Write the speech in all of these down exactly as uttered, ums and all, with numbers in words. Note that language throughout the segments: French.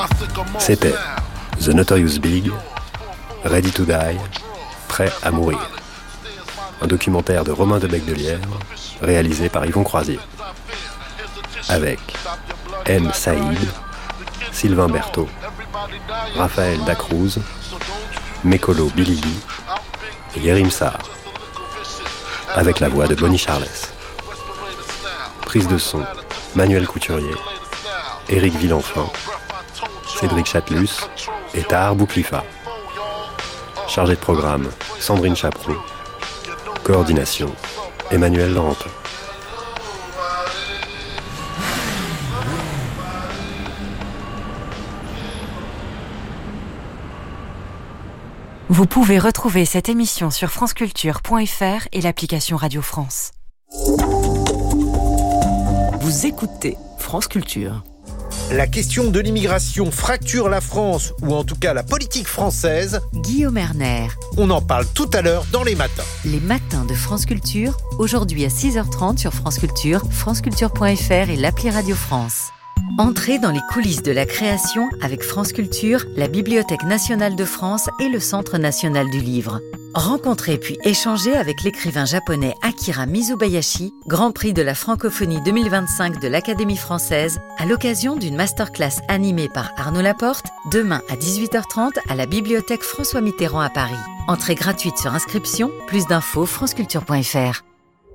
C'était The Notorious Big, Ready to Die, Prêt à mourir. Un documentaire de Romain de Becdelièvre, réalisé par Yvon Croisier. Avec M. Saïd, Sylvain Berthaud, Raphaël Dacruz, Mekolo Bilili et Yerim Sar. Avec la voix de Bonnie Charles. Prise de son, Manuel Couturier, Éric Villenfant, Cédric Chatelus et Tahar Bouklifa. Chargé de programme, Sandrine Chaprou. Coordination, Emmanuel Laurentin. Vous pouvez retrouver cette émission sur franceculture point f r et l'application Radio France. Vous écoutez France Culture. La question de l'immigration fracture la France, ou en tout cas la politique française. Guillaume Erner. On en parle tout à l'heure dans Les Matins. Les Matins de France Culture, aujourd'hui à six heures trente sur France Culture, franceculture point f r et l'appli Radio France. Entrez dans les coulisses de la création avec France Culture, la Bibliothèque nationale de France et le Centre national du livre. Rencontrez puis échangez avec l'écrivain japonais Akira Mizubayashi, Grand Prix de la francophonie deux mille vingt-cinq de l'Académie française, à l'occasion d'une masterclass animée par Arnaud Laporte, demain à dix-huit heures trente à la Bibliothèque François Mitterrand à Paris. Entrée gratuite sur inscription, plus d'infos franceculture point f r.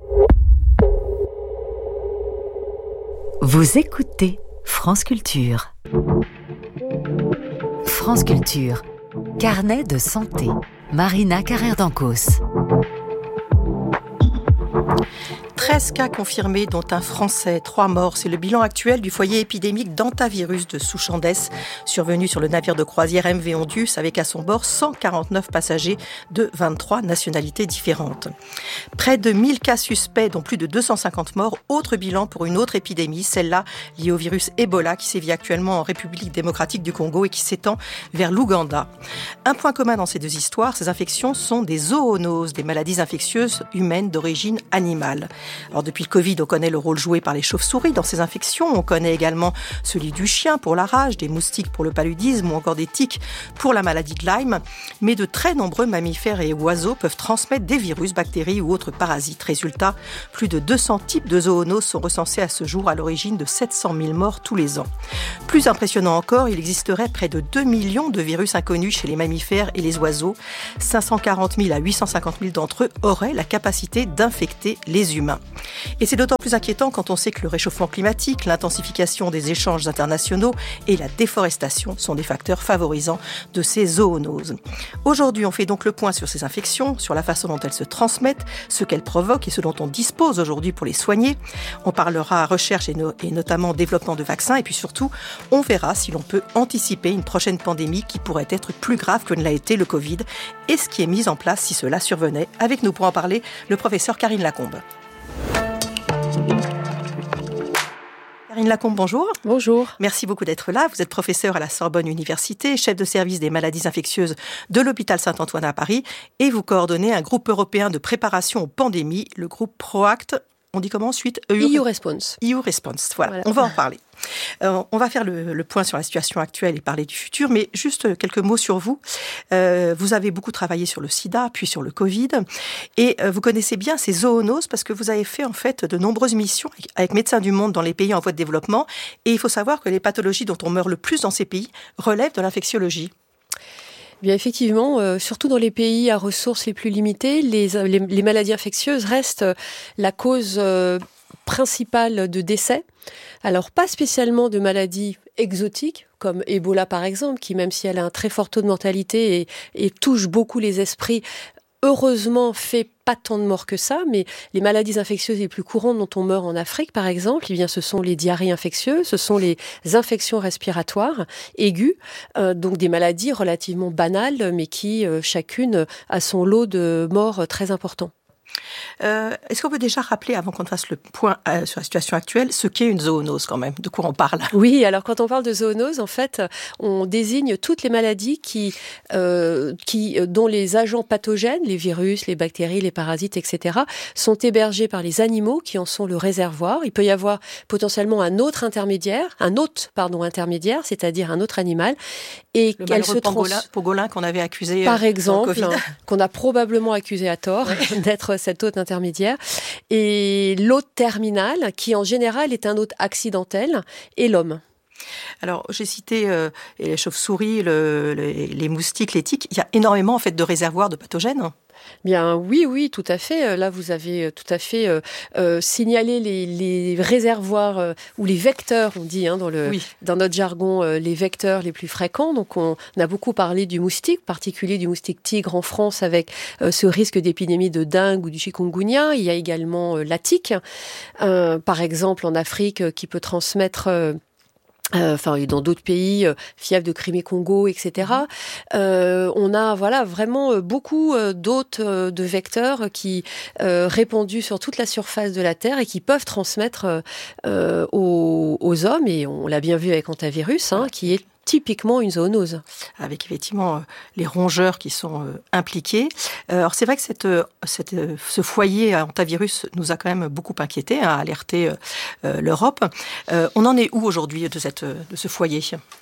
Vous écoutez France Culture. France Culture. Carnet de santé. Marina Carrère-Dancos. treize cas confirmés, dont un Français, trois morts. C'est le bilan actuel du foyer épidémique d'hantavirus de Souchandès, survenu sur le navire de croisière M V Ondius, avec à son bord cent quarante-neuf passagers de vingt-trois nationalités différentes. Près de mille cas suspects, dont plus de deux cent cinquante morts. Autre bilan pour une autre épidémie, celle-là liée au virus Ebola, qui sévit actuellement en République démocratique du Congo et qui s'étend vers l'Ouganda. Un point commun dans ces deux histoires, ces infections sont des zoonoses, des maladies infectieuses humaines d'origine animale. Alors depuis le Covid, on connaît le rôle joué par les chauves-souris dans ces infections. On connaît également celui du chien pour la rage, des moustiques pour le paludisme ou encore des tiques pour la maladie de Lyme. Mais de très nombreux mammifères et oiseaux peuvent transmettre des virus, bactéries ou autres parasites. Résultat, plus de deux cents types de zoonoses sont recensés à ce jour, à l'origine de sept cent mille morts tous les ans. Plus impressionnant encore, il existerait près de deux millions de virus inconnus chez les mammifères et les oiseaux. cinq cent quarante mille à huit cent cinquante mille d'entre eux auraient la capacité d'infecter les humains. Et c'est d'autant plus inquiétant quand on sait que le réchauffement climatique, l'intensification des échanges internationaux et la déforestation sont des facteurs favorisants de ces zoonoses. Aujourd'hui, on fait donc le point sur ces infections, sur la façon dont elles se transmettent, ce qu'elles provoquent et ce dont on dispose aujourd'hui pour les soigner. On parlera recherche et, no- et notamment développement de vaccins, et puis surtout, on verra si l'on peut anticiper une prochaine pandémie qui pourrait être plus grave que ne l'a été le Covid, et ce qui est mis en place si cela survenait. Avec nous pour en parler, le professeur Karine Lacombe. Karine Lacombe, bonjour. Bonjour. Merci beaucoup d'être là. Vous êtes professeur à la Sorbonne Université, chef de service des maladies infectieuses de l'hôpital Saint-Antoine à Paris, et vous coordonnez un groupe européen de préparation aux pandémies, le groupe PROACT. On dit comment ensuite E U Response. E U Response, voilà. voilà. On va en parler. Euh, on va faire le, le point sur la situation actuelle et parler du futur, mais juste quelques mots sur vous. Euh, vous avez beaucoup travaillé sur le sida, puis sur le Covid, et euh, vous connaissez bien ces zoonoses parce que vous avez fait en fait de nombreuses missions avec, avec Médecins du Monde dans les pays en voie de développement, et il faut savoir que les pathologies dont on meurt le plus dans ces pays relèvent de l'infectiologie. Bien effectivement, euh, surtout dans les pays à ressources les plus limitées, les, les, les maladies infectieuses restent la cause euh, principale de décès. Alors pas spécialement de maladies exotiques, comme Ebola par exemple, qui même si elle a un très fort taux de mortalité et, et touche beaucoup les esprits, heureusement fait pas tant de morts que ça, mais les maladies infectieuses les plus courantes dont on meurt en Afrique, par exemple, eh bien, ce sont les diarrhées infectieuses, ce sont les infections respiratoires aiguës, euh, donc des maladies relativement banales, mais qui, euh, chacune, a son lot de morts très important. Euh, est-ce qu'on peut déjà rappeler, avant qu'on fasse le point euh, sur la situation actuelle, ce qu'est une zoonose quand même? De quoi on parle? Oui, alors quand on parle de zoonose, en fait, on désigne toutes les maladies qui, euh, qui, dont les agents pathogènes, les virus, les bactéries, les parasites, et cetera, sont hébergés par les animaux qui en sont le réservoir. Il peut y avoir potentiellement un autre intermédiaire, un hôte, pardon, intermédiaire, c'est-à-dire un autre animal. Et le elle se trans... trans... pangolin qu'on avait accusé par exemple, Covid. qu'on a probablement accusé à tort ouais. d'être cet hôte intermédiaire, et l'hôte terminal qui en général est un hôte accidentel, et l'homme. Alors, j'ai cité euh, les chauves-souris, le, les, les moustiques, les tiques. Il y a énormément en fait de réservoirs de pathogènes. Bien, oui, oui, tout à fait. Là, vous avez tout à fait euh, euh, signalé les, les réservoirs euh, ou les vecteurs, on dit hein, dans, le, oui. dans notre jargon, euh, les vecteurs les plus fréquents. Donc, on, on a beaucoup parlé du moustique, en particulier du moustique tigre en France, avec euh, ce risque d'épidémie de dengue ou du chikungunya. Il y a également euh, la tique, euh, par exemple en Afrique, euh, qui peut transmettre... Euh, Euh, enfin, dans d'autres pays, euh, fièvre de Crimée-Congo, et cetera. Euh, on a voilà vraiment beaucoup euh, d'hôtes euh, de vecteurs qui euh, répandus sur toute la surface de la Terre et qui peuvent transmettre euh, aux, aux hommes. Et on l'a bien vu avec hantavirus, hein, qui est typiquement une zoonose. Avec effectivement euh, les rongeurs qui sont euh, impliqués. Euh, alors c'est vrai que cette, euh, cette, euh, ce foyer à hantavirus nous a quand même beaucoup inquiétés, a alerté euh, euh, l'Europe. Euh, on en est où aujourd'hui de, cette, de ce foyer ?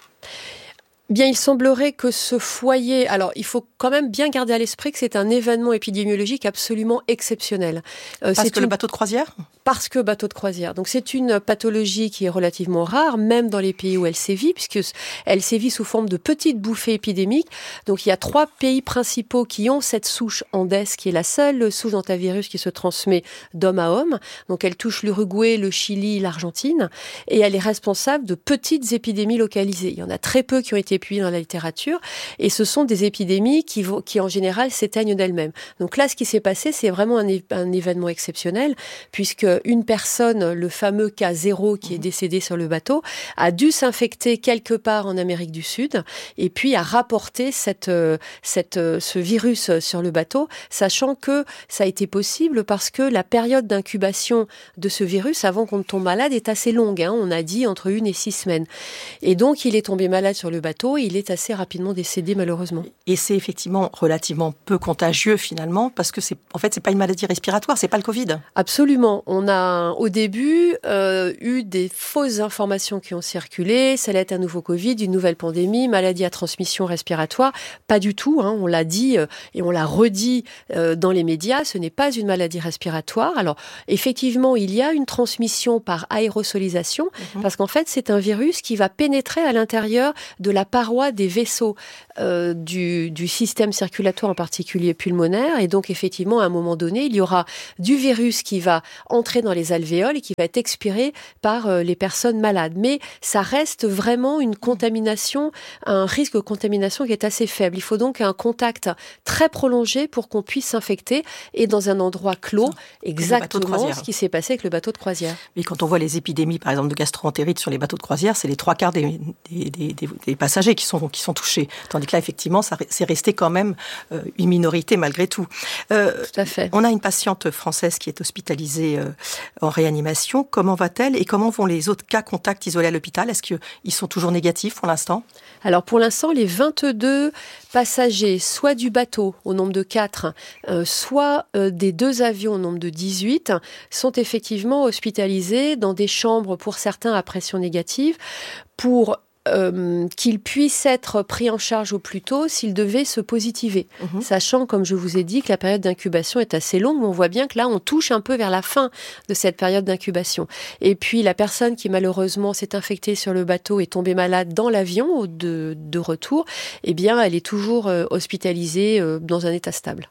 Bien, il semblerait que ce foyer... Alors, il faut quand même bien garder à l'esprit que c'est un événement épidémiologique absolument exceptionnel. Euh, Parce c'est que une... le bateau de croisière ? Parce que bateau de croisière. Donc, c'est une pathologie qui est relativement rare, même dans les pays où elle sévit, puisque elle sévit sous forme de petites bouffées épidémiques. Donc, il y a trois pays principaux qui ont cette souche Andes, qui est la seule souche d'hantavirus qui se transmet d'homme à homme. Donc, elle touche l'Uruguay, le Chili, l'Argentine, et elle est responsable de petites épidémies localisées. Il y en a très peu qui ont été épuisées dans la littérature, et ce sont des épidémies qui, qui en général, s'éteignent d'elles-mêmes. Donc là, ce qui s'est passé, c'est vraiment un, é- un événement exceptionnel, puisque une personne, le fameux cas zéro qui est décédé sur le bateau, a dû s'infecter quelque part en Amérique du Sud et puis a rapporté cette, cette, ce virus sur le bateau, sachant que ça a été possible parce que la période d'incubation de ce virus avant qu'on ne tombe malade est assez longue. Hein, on a dit entre une et six semaines. Et donc, il est tombé malade sur le bateau et il est assez rapidement décédé malheureusement. Et c'est effectivement relativement peu contagieux finalement parce que c'est, en fait, c'est pas une maladie respiratoire, c'est pas le Covid. Absolument. On a au début euh, eu des fausses informations qui ont circulé. Ça allait être un nouveau Covid, une nouvelle pandémie, maladie à transmission respiratoire. Pas du tout. Hein, on l'a dit euh, et on l'a redit euh, dans les médias. Ce n'est pas une maladie respiratoire. Alors effectivement, il y a une transmission par aérosolisation mmh. parce qu'en fait, c'est un virus qui va pénétrer à l'intérieur de la paroi des vaisseaux euh, du, du système circulatoire, en particulier pulmonaire. Et donc effectivement, à un moment donné, il y aura du virus qui va entrer dans les alvéoles et qui va être expiré par euh, les personnes malades. Mais ça reste vraiment une contamination, un risque de contamination qui est assez faible. Il faut donc un contact très prolongé pour qu'on puisse s'infecter et dans un endroit clos, exactement ce qui s'est passé avec le bateau de croisière. Mais quand on voit les épidémies, par exemple, de gastro-entérite sur les bateaux de croisière, c'est les trois quarts des, des, des, des, des passagers qui sont, qui sont touchés. Tandis que là, effectivement, ça, c'est resté quand même euh, une minorité malgré tout. Euh, tout à fait. On a une patiente française qui est hospitalisée euh, en réanimation. Comment va-t-elle et comment vont les autres cas contacts isolés à l'hôpital ? Est-ce qu'ils sont toujours négatifs pour l'instant ? Alors pour l'instant, les vingt-deux passagers, soit du bateau au nombre de quatre, euh, soit euh, des deux avions au nombre de dix-huit, sont effectivement hospitalisés dans des chambres pour certains à pression négative pour Euh, qu'il puisse être pris en charge au plus tôt s'il devait se positiver. Mmh. Sachant, comme je vous ai dit, que la période d'incubation est assez longue, on voit bien que là, on touche un peu vers la fin de cette période d'incubation. Et puis, la personne qui malheureusement s'est infectée sur le bateau est tombée malade dans l'avion de, de retour, eh bien, elle est toujours euh, hospitalisée euh, dans un état stable.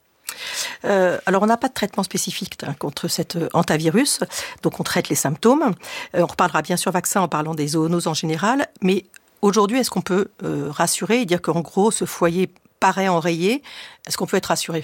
Euh, alors, on n'a pas de traitement spécifique hein, contre cet euh, hantavirus, donc on traite les symptômes. Euh, on reparlera bien sûr vaccin en parlant des zoonoses en général, mais aujourd'hui, est-ce qu'on peut euh, rassurer et dire qu'en gros, ce foyer paraît enrayé ? Est-ce qu'on peut être rassuré ?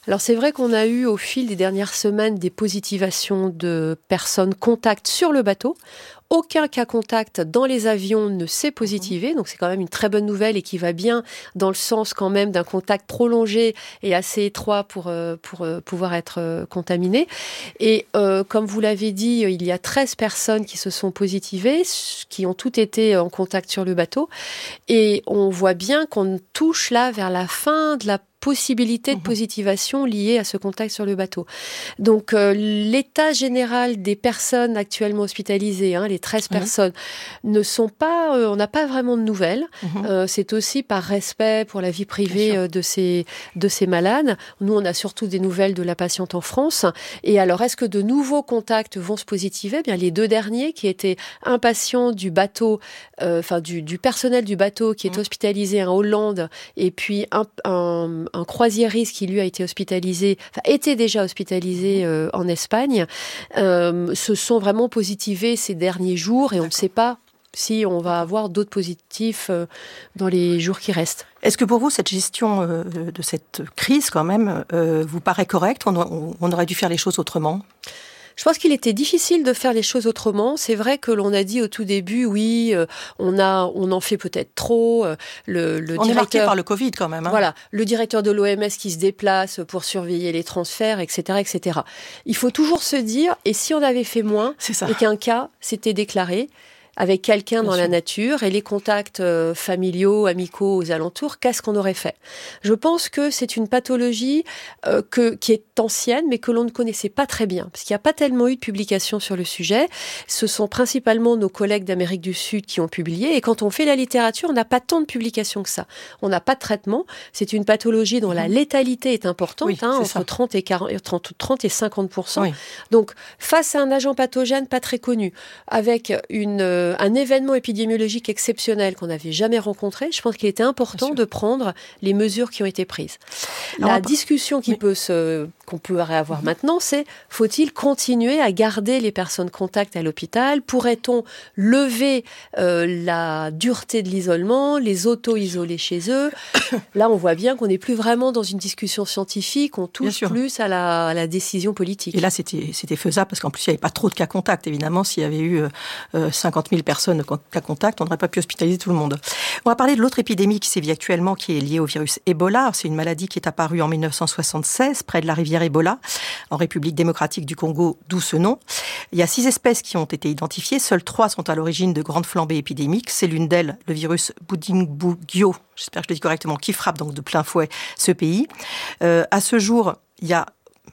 Alors c'est vrai qu'on a eu au fil des dernières semaines des positivations de personnes contacts sur le bateau. Aucun cas contact dans les avions ne s'est positivé, donc c'est quand même une très bonne nouvelle et qui va bien dans le sens quand même d'un contact prolongé et assez étroit pour, euh, pour euh, pouvoir être euh, contaminé. Et euh, comme vous l'avez dit, il y a treize personnes qui se sont positivées, qui ont toutes été en contact sur le bateau. Et on voit bien qu'on touche là vers la fin de la possibilité de positivation liée à ce contact sur le bateau. Donc, euh, l'état général des personnes actuellement hospitalisées, hein, les treize mmh. personnes, ne sont pas... Euh, on n'a pas vraiment de nouvelles. Mmh. Euh, c'est aussi par respect pour la vie privée euh, de, ces, de ces malades. Nous, on a surtout des nouvelles de la patiente en France. Et alors, est-ce que de nouveaux contacts vont se positiver ? Eh bien, les deux derniers, qui étaient un patient du bateau, euh, enfin, du, du personnel du bateau qui est mmh. hospitalisé en Hollande, et puis un... un un croisiériste qui lui a été hospitalisé, enfin était déjà hospitalisé euh, en Espagne, euh, se sont vraiment positivés ces derniers jours et on ne sait pas si on va avoir d'autres positifs euh, dans les jours qui restent. Est-ce que pour vous, cette gestion euh, de cette crise, quand même, euh, vous paraît correcte ? on, on, on aurait dû faire les choses autrement ? Je pense qu'il était difficile de faire les choses autrement. C'est vrai que l'on a dit au tout début, oui, euh, on a, on en fait peut-être trop. Euh, le, le on directeur, est marqué par le Covid quand même. Hein. Voilà, le directeur de l'O M S qui se déplace pour surveiller les transferts, et cetera, et cetera. Il faut toujours se dire, et si on avait fait moins, et qu'un cas s'était déclaré avec quelqu'un Bien dans sûr. La nature et les contacts euh, familiaux, amicaux aux alentours, qu'est-ce qu'on aurait fait ? Je pense que c'est une pathologie euh, que, qui est ancienne, mais que l'on ne connaissait pas très bien, parce qu'il n'y a pas tellement eu de publications sur le sujet. Ce sont principalement nos collègues d'Amérique du Sud qui ont publié, et quand on fait la littérature, on n'a pas tant de publications que ça. On n'a pas de traitement. C'est une pathologie dont mmh. la létalité est importante, oui, hein, entre trente et, quarante, trente, trente et cinquante pour cent. Oui. Donc, face à un agent pathogène pas très connu, avec une un événement épidémiologique exceptionnel qu'on n'avait jamais rencontré, je pense qu'il était important de prendre les mesures qui ont été prises. Alors, la discussion qui oui. peut se, qu'on peut avoir mmh. maintenant, c'est faut-il continuer à garder les personnes contacts à l'hôpital ? Pourrait-on lever euh, la dureté de l'isolement, les auto-isoler chez eux ? Là, on voit bien qu'on n'est plus vraiment dans une discussion scientifique, on touche plus à la, à la décision politique. Et là, c'était, c'était faisable parce qu'en plus, il n'y avait pas trop de cas contacts. Évidemment, s'il y avait eu euh, cinquante mille personnes cas contact, on n'aurait pas pu hospitaliser tout le monde. On va parler de l'autre épidémie qui sévit actuellement, qui est liée au virus Ebola. C'est une maladie qui est apparue en dix-neuf cent soixante-seize, près de la rivière Ebola, en République démocratique du Congo, d'où ce nom. Il y a six espèces qui ont été identifiées. Seules trois sont à l'origine de grandes flambées épidémiques. C'est l'une d'elles, le virus Bundibugyo, j'espère que je le dis correctement, qui frappe donc de plein fouet ce pays. Euh, à ce jour, il y a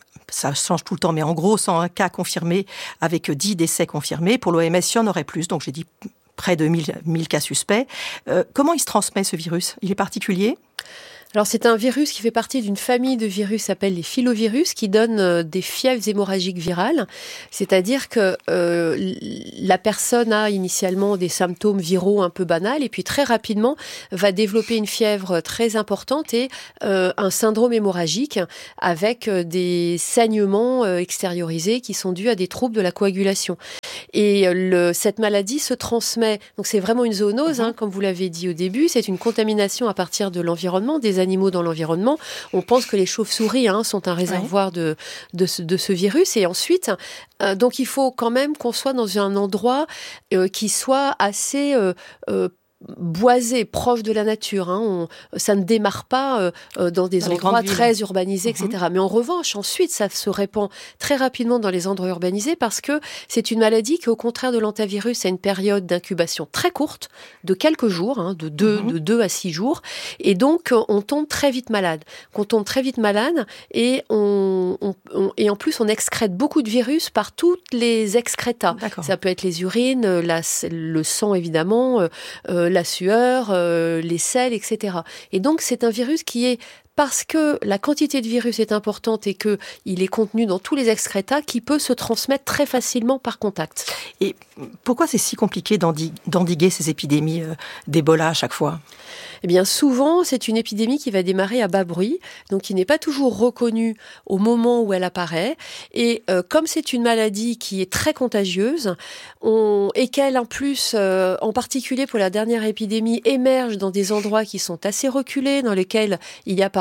ça change tout le temps, mais en gros, cent un cas confirmés avec dix décès confirmés. Pour l'O M S, il y en aurait plus, donc j'ai dit près de mille cas suspects. Euh, comment il se transmet, ce virus ? Il est particulier ? Alors, c'est un virus qui fait partie d'une famille de virus qui s'appelle les filovirus, qui donnent euh, des fièvres hémorragiques virales. C'est-à-dire que euh, la personne a initialement des symptômes viraux un peu banals et puis très rapidement va développer une fièvre très importante et euh, un syndrome hémorragique avec euh, des saignements euh, extériorisés qui sont dus à des troubles de la coagulation. Et le, cette maladie se transmet, donc c'est vraiment une zoonose, hein, comme vous l'avez dit au début, c'est une contamination à partir de l'environnement, des animaux dans l'environnement. On pense que les chauves-souris hein, sont un réservoir ouais. de, de, ce, de ce virus. Et ensuite, euh, donc il faut quand même qu'on soit dans un endroit euh, qui soit assez... Euh, euh, boisé, proche de la nature. Hein. On, ça ne démarre pas euh, dans des dans endroits très urbanisés, mmh. et cetera. Mais en revanche, ensuite, ça se répand très rapidement dans les endroits urbanisés parce que c'est une maladie qui, au contraire de l'antavirus, a une période d'incubation très courte, de quelques jours, hein, de deux, mmh. de deux à six jours. Et donc, on tombe très vite malade. On tombe très vite malade et, on, on, on, et en plus, on excrète beaucoup de virus par tous les excrétas. D'accord. Ça peut être les urines, la, le sang, évidemment, euh, la sueur, euh, les selles, et cetera. Et donc, c'est un virus qui est, parce que la quantité de virus est importante et qu'il est contenu dans tous les excrétas, qui peut se transmettre très facilement par contact. Et pourquoi c'est si compliqué d'endiguer ces épidémies d'Ebola à chaque fois ? Eh bien, souvent, c'est une épidémie qui va démarrer à bas bruit, donc qui n'est pas toujours reconnue au moment où elle apparaît. Et euh, comme c'est une maladie qui est très contagieuse, on, et qu'elle, en plus, euh, en particulier pour la dernière épidémie, émerge dans des endroits qui sont assez reculés, dans lesquels il y a parfois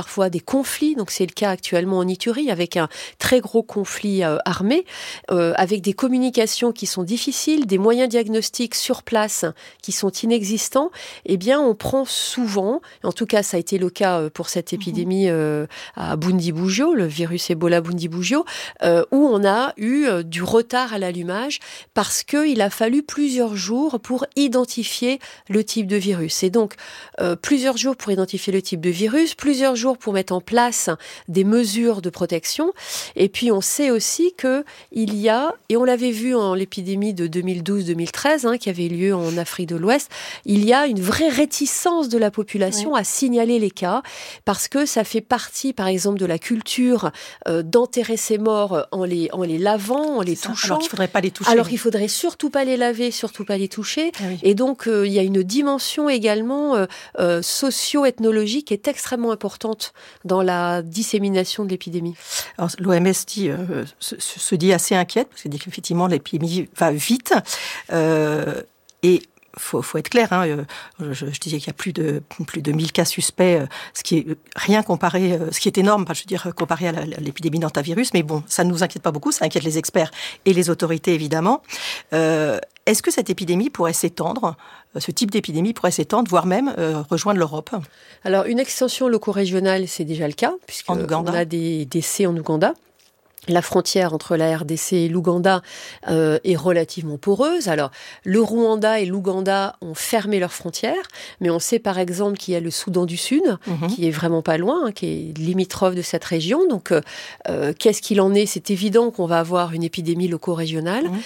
parfois des conflits. Donc c'est le cas actuellement en Iturie, avec un très gros conflit euh, armé, euh, avec des communications qui sont difficiles, des moyens diagnostiques sur place qui sont inexistants. Eh bien, on prend souvent, en tout cas ça a été le cas pour cette épidémie euh, à Bundibugyo, le virus Ebola Bundibugyo, euh, où on a eu euh, du retard à l'allumage parce qu'il a fallu plusieurs jours pour identifier le type de virus. Et donc, euh, plusieurs jours pour identifier le type de virus, plusieurs jours pour mettre en place des mesures de protection. Et puis, on sait aussi qu'il y a, et on l'avait vu en l'épidémie de deux mille douze deux mille treize, hein, qui avait lieu en Afrique de l'Ouest, il y a une vraie réticence de la population oui. à signaler les cas, parce que ça fait partie, par exemple, de la culture euh, d'enterrer ses morts en les, en les lavant, en les touchant. Alors qu'il ne faudrait pas les toucher. Alors qu'il ne faudrait surtout pas les laver, surtout pas les toucher. Ah oui. Et donc, euh, il y a une dimension également euh, euh, socio-ethnologique qui est extrêmement importante dans la dissémination de l'épidémie. Alors, l'O M S dit, euh, se, se dit assez inquiète, parce qu'elle dit qu'effectivement, l'épidémie va vite. Euh, et Faut, faut être clair, hein, je, je disais qu'il y a plus de plus de mille cas suspects, ce qui est rien comparé, ce qui est énorme, je veux dire comparé à, la, à l'épidémie d'hantavirus, mais bon, ça ne nous inquiète pas beaucoup, ça inquiète les experts et les autorités évidemment. Euh, est-ce que cette épidémie pourrait s'étendre, ce type d'épidémie pourrait s'étendre, voire même euh, rejoindre l'Europe ? Alors une extension loco-régionale, c'est déjà le cas, puisqu'on a des décès en Ouganda. La frontière entre la R D C et l'Ouganda euh, est relativement poreuse. Alors, le Rwanda et l'Ouganda ont fermé leurs frontières, mais on sait par exemple qu'il y a le Soudan du Sud, mmh. qui est vraiment pas loin, hein, qui est limitrophe de cette région. Donc, euh, qu'est-ce qu'il en est ? C'est évident qu'on va avoir une épidémie loco-régionale. Mmh.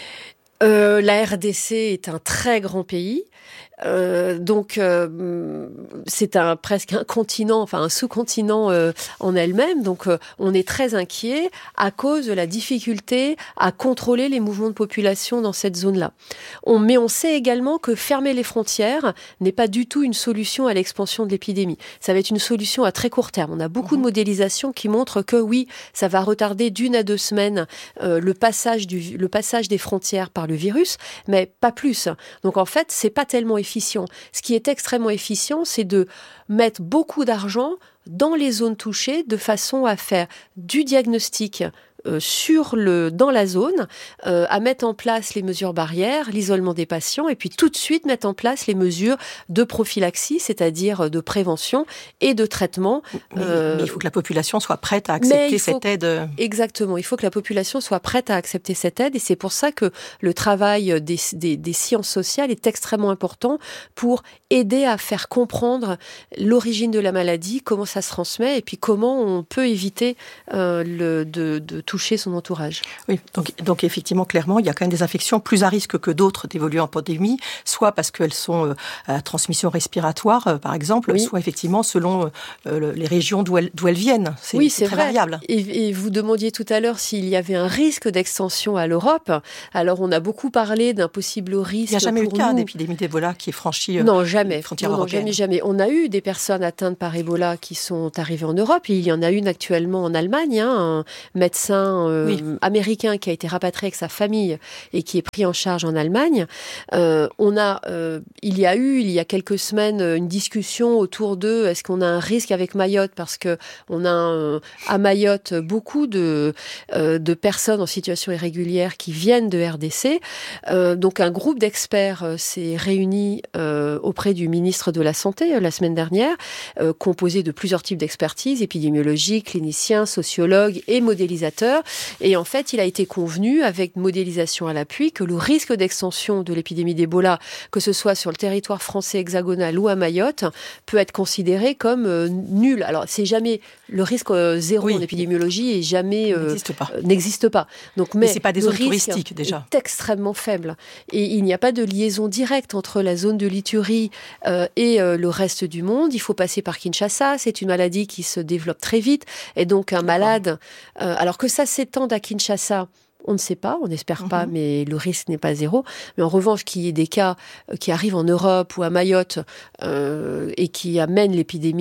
Euh, la R D C est un très grand pays. Euh, donc euh, c'est un presque un continent, enfin un sous-continent euh, en elle-même. Donc euh, on est très inquiet à cause de la difficulté à contrôler les mouvements de population dans cette zone-là. On, mais on sait également que fermer les frontières n'est pas du tout une solution à l'expansion de l'épidémie. Ça va être une solution à très court terme. On a beaucoup mmh. de modélisations qui montrent que oui, ça va retarder d'une à deux semaines euh, le passage du le passage des frontières par le virus, mais pas plus. Donc en fait, c'est pas tellement efficace. Ce qui est extrêmement efficient, c'est de mettre beaucoup d'argent dans les zones touchées de façon à faire du diagnostic Euh, sur le, dans la zone, euh, à mettre en place les mesures barrières, l'isolement des patients, et puis tout de suite mettre en place les mesures de prophylaxie, c'est-à-dire de prévention et de traitement. Mais, euh, mais il faut que la population soit prête à accepter cette aide. Exactement, il faut que la population soit prête à accepter cette aide, et c'est pour ça que le travail des, des, des sciences sociales est extrêmement important pour aider à faire comprendre l'origine de la maladie, comment ça se transmet, et puis comment on peut éviter euh, le, de, de toucher son entourage. Oui, donc, donc effectivement, clairement, il y a quand même des infections plus à risque que d'autres d'évoluer en pandémie, soit parce qu'elles sont euh, à transmission respiratoire, euh, par exemple, oui. soit effectivement selon euh, les régions d'où elles, d'où elles viennent. C'est, oui, c'est, c'est très vrai. variable. Et, et vous demandiez tout à l'heure s'il y avait un risque d'extension à l'Europe. Alors, on a beaucoup parlé d'un possible risque. Il n'y a jamais eu de cas nous. d'épidémie d'Ebola qui est franchi euh, non, jamais. les frontières non, européennes. Non, jamais, jamais. On a eu des personnes atteintes par Ebola qui sont arrivées en Europe. Il y en a une actuellement en Allemagne, hein, un médecin euh, oui. américain qui a été rapatrié avec sa famille et qui est pris en charge en Allemagne. Euh, on a, euh, il y a eu, il y a quelques semaines, une discussion autour de est-ce qu'on a un risque avec Mayotte, parce que on a un, à Mayotte beaucoup de, euh, de personnes en situation irrégulière qui viennent de R D C. Euh, donc un groupe d'experts euh, s'est réuni euh, auprès du ministre de la Santé euh, la semaine dernière, euh, composé de plusieurs types d'expertise, épidémiologiques, cliniciens, sociologues et modélisateurs. Et en fait, il a été convenu, avec modélisation à l'appui, que le risque d'extension de l'épidémie d'Ebola, que ce soit sur le territoire français hexagonal ou à Mayotte, peut être considéré comme euh, nul. Alors, c'est jamais le risque euh, zéro oui. en épidémiologie et jamais euh, n'existe pas. Euh, n'existe pas. Donc, mais, mais c'est pas des le zones risque touristiques déjà. Est extrêmement faible et il n'y a pas de liaison directe entre la zone de l'Iturie euh, et euh, le reste du monde. Il faut passer par Kinshasa. C'est une maladie qui se développe très vite et donc un D'accord. malade. Euh, alors que ça s'étende à Kinshasa. On ne sait pas, on n'espère pas, mmh. mais le risque n'est pas zéro. Mais en revanche, qu'il y ait des cas qui arrivent en Europe ou à Mayotte euh, et qui amènent l'épidémie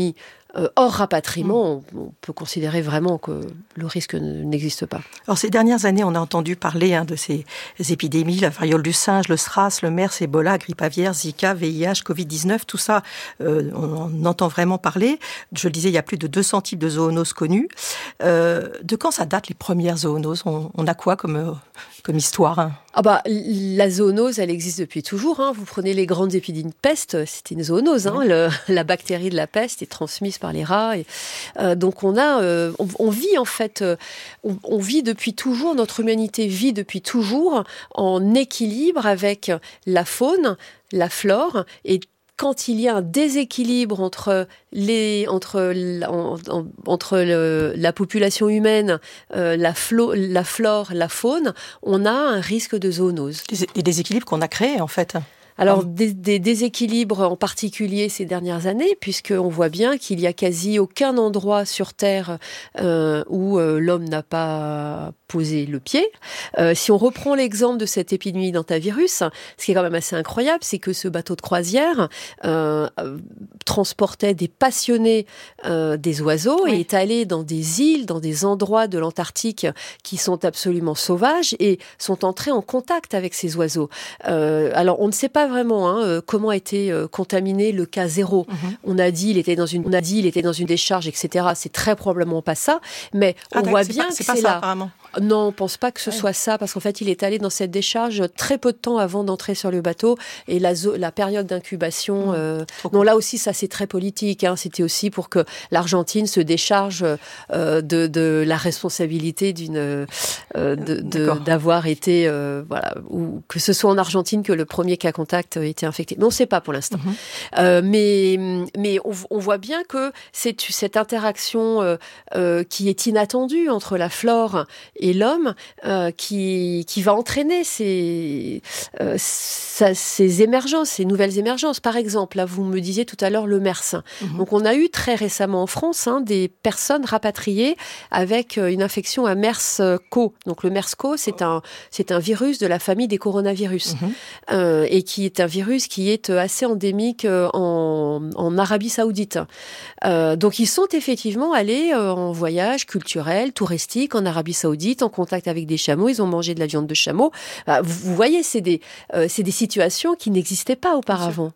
euh, hors rapatriement, on, on peut considérer vraiment que le risque n'existe pas. Alors ces dernières années, on a entendu parler hein, de ces épidémies, la variole du singe, le SRAS, le MERS, Ebola, grippe aviaire, Zika, V I H, covid dix-neuf, tout ça, euh, on en entend vraiment parler. Je le disais, il y a plus de deux cents types de zoonoses connus. Euh, de quand ça date les premières zoonoses ? on, on a quoi comme, euh, comme histoire hein ? Ah bah, la zoonose, elle existe depuis toujours. Hein. Vous prenez les grandes épidémies de peste, c'était une zoonose. Hein. Le, la bactérie de la peste est transmise par les rats. Et, euh, donc on a, euh, on, on vit en fait, euh, on, on vit depuis toujours. Notre humanité vit depuis toujours en équilibre avec la faune, la flore et quand il y a un déséquilibre entre les entre en, en, entre le, la population humaine, euh, la, flo, la flore, la faune, on a un risque de zoonose. Des, des déséquilibres qu'on a créés en fait. Alors, des, des déséquilibres en particulier ces dernières années, puisqu'on voit bien qu'il n'y a quasi aucun endroit sur Terre euh, où euh, l'homme n'a pas posé le pied. Euh, si on reprend l'exemple de cette épidémie d'hantavirus, ce qui est quand même assez incroyable, c'est que ce bateau de croisière euh, transportait des passionnés euh, des oiseaux oui. et est allé dans des îles, dans des endroits de l'Antarctique qui sont absolument sauvages et sont entrés en contact avec ces oiseaux. Euh, alors, on ne sait pas vraiment hein, euh, comment a été euh, contaminé le cas zéro. Mm-hmm. On a dit il était dans une, on a dit il était dans une décharge, et cetera. C'est très probablement pas ça, mais ah, on voit bien pas, que c'est, c'est pas ça, là. Apparemment. Non, on pense pas que ce ouais. soit ça, parce qu'en fait, il est allé dans cette décharge très peu de temps avant d'entrer sur le bateau, et la, zo- la période d'incubation. Mmh. Euh, non, là aussi, ça c'est très politique. Hein, c'était aussi pour que l'Argentine se décharge euh, de, de la responsabilité d'une euh, de, de, d'avoir été euh, voilà, ou que ce soit en Argentine que le premier cas contact a été infecté. Mais on ne sait pas pour l'instant. Mmh. Euh, mais mais on, on voit bien que c'est cette interaction euh, euh, qui est inattendue entre la flore et l'homme euh, qui, qui va entraîner ces, euh, sa, ces émergences, ces nouvelles émergences. Par exemple, là, vous me disiez tout à l'heure le MERS. Mmh. Donc, on a eu très récemment en France hein, des personnes rapatriées avec une infection à MERS-Co. Donc, le MERS-Co, c'est un, c'est un virus de la famille des coronavirus mmh. euh, et qui est un virus qui est assez endémique en, en Arabie Saoudite. Euh, donc, ils sont effectivement allés euh, en voyage culturel, touristique en Arabie Saoudite, en contact avec des chameaux, ils ont mangé de la viande de chameau. Vous voyez, c'est des, euh, c'est des situations qui n'existaient pas auparavant.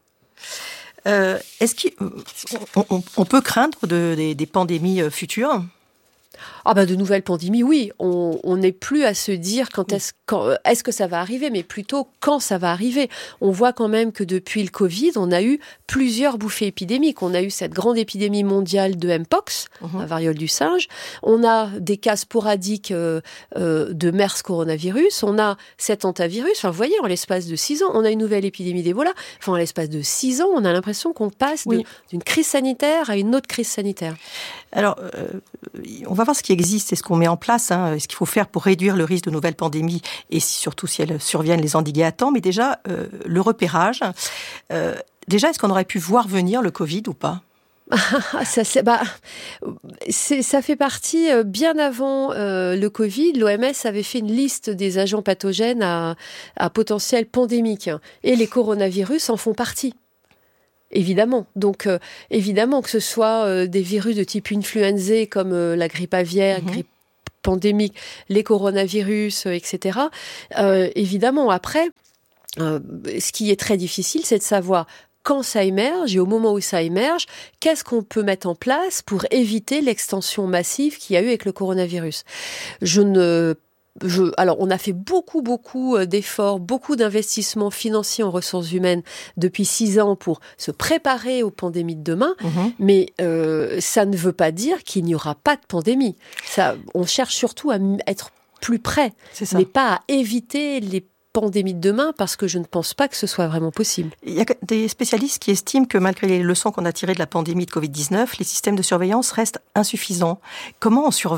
Euh, est-ce qu'on on, on peut craindre de, des, des pandémies futures ? Ah ben de nouvelles pandémies, oui. On n'est plus à se dire quand est-ce, quand, est-ce que ça va arriver, mais plutôt quand ça va arriver. On voit quand même que depuis le Covid, on a eu plusieurs bouffées épidémiques. On a eu cette grande épidémie mondiale de Mpox, mmh. la variole du singe. On a des cas sporadiques euh, euh, de MERS coronavirus. On a cet hantavirus. Enfin, vous voyez, en l'espace de six ans, on a une nouvelle épidémie d'Ebola. Enfin, en l'espace de six ans, on a l'impression qu'on passe oui. de, d'une crise sanitaire à une autre crise sanitaire. Alors, euh, on va voir ce qui existe et ce qu'on met en place, hein, ce qu'il faut faire pour réduire le risque de nouvelles pandémies et si, surtout si elles surviennent, les endiguer à temps. Mais déjà, euh, le repérage. Euh, déjà, est-ce qu'on aurait pu voir venir le Covid ou pas ? ça, c'est, bah, c'est, ça fait partie, euh, bien avant euh, le Covid, l'O M S avait fait une liste des agents pathogènes à, à potentiel pandémique. Et les coronavirus en font partie. Évidemment. Donc, euh, évidemment, que ce soit euh, des virus de type influenza comme euh, la grippe aviaire, mmh. grippe pandémique, les coronavirus, euh, et cetera. Euh, évidemment, après, euh, ce qui est très difficile, c'est de savoir quand ça émerge et au moment où ça émerge, qu'est-ce qu'on peut mettre en place pour éviter l'extension massive qu'il y a eu avec le coronavirus. Je ne Je, alors, on a fait beaucoup, beaucoup d'efforts, beaucoup d'investissements financiers en ressources humaines depuis six ans pour se préparer aux pandémies de demain, mmh. mais euh, ça ne veut pas dire qu'il n'y aura pas de pandémie. Ça, on cherche surtout à être plus près, mais pas à éviter les pandémie de demain, parce que je ne pense pas que ce soit vraiment possible. Il y a des spécialistes qui estiment que malgré les leçons qu'on a tirées de la pandémie de covid dix-neuf, les systèmes de surveillance restent insuffisants. Comment on surveille ?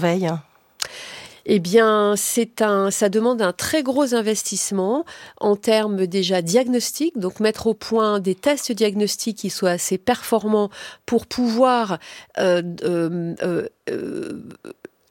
Eh bien, c'est un, ça demande un très gros investissement en termes déjà diagnostiques, donc mettre au point des tests diagnostiques qui soient assez performants pour pouvoir euh, euh, euh, euh,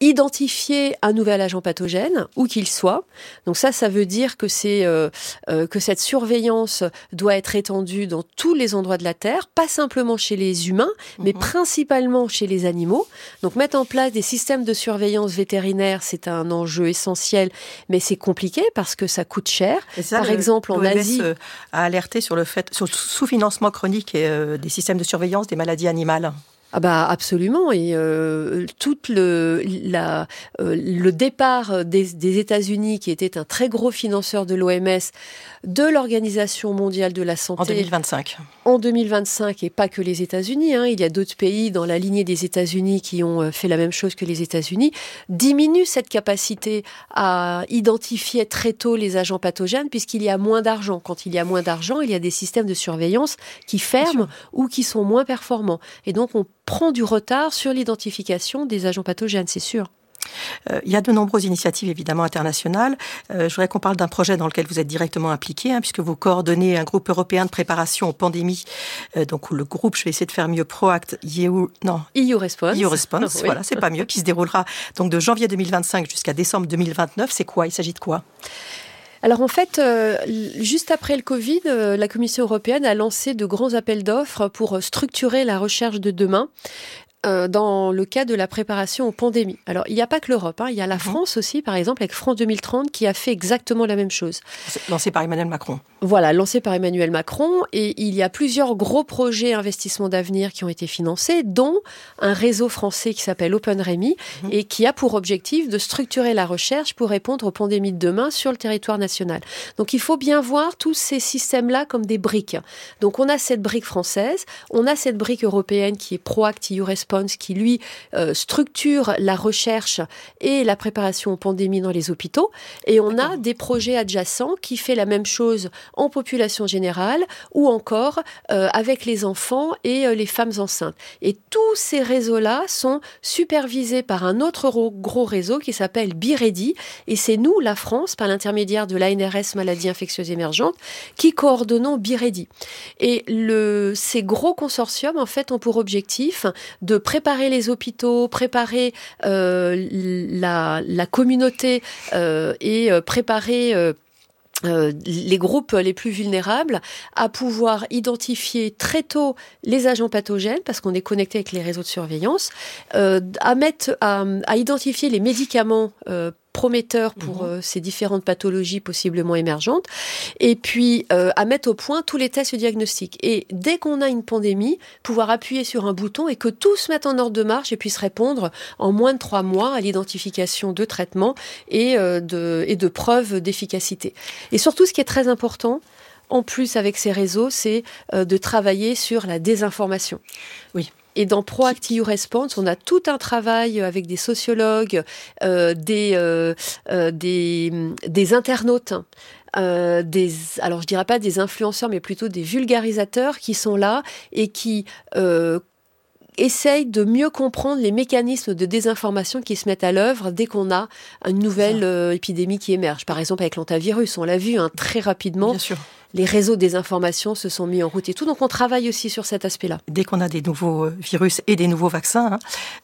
identifier un nouvel agent pathogène, où qu'il soit. Donc ça, ça veut dire que c'est euh, euh, que cette surveillance doit être étendue dans tous les endroits de la Terre, pas simplement chez les humains, mais mmh. principalement chez les animaux. Donc mettre en place des systèmes de surveillance vétérinaire, c'est un enjeu essentiel, mais c'est compliqué parce que ça coûte cher. Ça, Par le, exemple, en l'O M S Asie, a alerté sur le fait, sur le sous-financement chronique et, euh, des systèmes de surveillance des maladies animales. Ah bah absolument, et euh, tout le, la, euh, le départ des, des États-Unis, qui était un très gros financeur de l'O M S, de l'Organisation mondiale de la santé. En deux mille vingt-cinq. En deux mille vingt-cinq, et pas que les États-Unis, hein, il y a d'autres pays dans la lignée des États-Unis qui ont fait la même chose que les États-Unis, diminue cette capacité à identifier très tôt les agents pathogènes, puisqu'il y a moins d'argent. Quand il y a moins d'argent, il y a des systèmes de surveillance qui ferment ou qui sont moins performants. Et donc on prend du retard sur l'identification des agents pathogènes, c'est sûr. Euh, il y a de nombreuses initiatives évidemment internationales. Euh, je voudrais qu'on parle d'un projet dans lequel vous êtes directement impliqué, hein, puisque vous coordonnez un groupe européen de préparation aux pandémies. Euh, donc le groupe, je vais essayer de faire mieux, PROACT, E U, non, E U Response. E U Response, oui. Voilà, c'est pas mieux, qui se déroulera donc de janvier deux mille vingt-cinq jusqu'à décembre deux mille vingt-neuf. C'est quoi ? Il s'agit de quoi ? Alors en fait, euh, juste après le Covid, euh, la Commission européenne a lancé de grands appels d'offres pour structurer la recherche de demain euh, dans le cas de la préparation aux pandémies. Alors il n'y a pas que l'Europe, hein, il y a la mmh. France aussi, par exemple, avec France deux mille trente, qui a fait exactement la même chose. Lancé par Emmanuel Macron. Voilà, lancé par Emmanuel Macron, et il y a plusieurs gros projets investissements d'avenir qui ont été financés, dont un réseau français qui s'appelle OpenRemi, mmh. et qui a pour objectif de structurer la recherche pour répondre aux pandémies de demain sur le territoire national. Donc il faut bien voir tous ces systèmes-là comme des briques. Donc on a cette brique française, on a cette brique européenne qui est PROACT, E U Response, qui lui euh, structure la recherche et la préparation aux pandémies dans les hôpitaux, et on D'accord. a des projets adjacents qui fait la même chose en population générale, ou encore euh, avec les enfants et euh, les femmes enceintes. Et tous ces réseaux-là sont supervisés par un autre gros réseau qui s'appelle BIREDI, et c'est nous, la France, par l'intermédiaire de l'A N R S Maladies infectieuses émergentes, qui coordonnons BIREDI. Et le, ces gros consortiums, en fait, ont pour objectif de préparer les hôpitaux, préparer euh, la, la communauté euh, et euh, préparer... Euh, Euh, les groupes les plus vulnérables à pouvoir identifier très tôt les agents pathogènes, parce qu'on est connecté avec les réseaux de surveillance, euh, à mettre, à, à identifier les médicaments euh, prometteurs pour mmh. euh, ces différentes pathologies possiblement émergentes, et puis euh, à mettre au point tous les tests diagnostiques. Et dès qu'on a une pandémie, pouvoir appuyer sur un bouton et que tout se mette en ordre de marche et puisse répondre en moins de trois mois à l'identification de traitements et, euh, de, et de preuves d'efficacité. Et surtout, ce qui est très important, en plus avec ces réseaux, c'est euh, de travailler sur la désinformation. Oui. Et dans PROACT E U Response, on a tout un travail avec des sociologues, euh, des, euh, euh, des, des internautes, euh, des, alors je dirais pas des influenceurs, mais plutôt des vulgarisateurs qui sont là et qui euh, essayent de mieux comprendre les mécanismes de désinformation qui se mettent à l'œuvre dès qu'on a une nouvelle euh, épidémie qui émerge. Par exemple, avec l'hantavirus, on l'a vu hein, très rapidement. Bien sûr. Les réseaux de désinformation se sont mis en route et tout. Donc, on travaille aussi sur cet aspect-là. Dès qu'on a des nouveaux virus et des nouveaux vaccins, hein,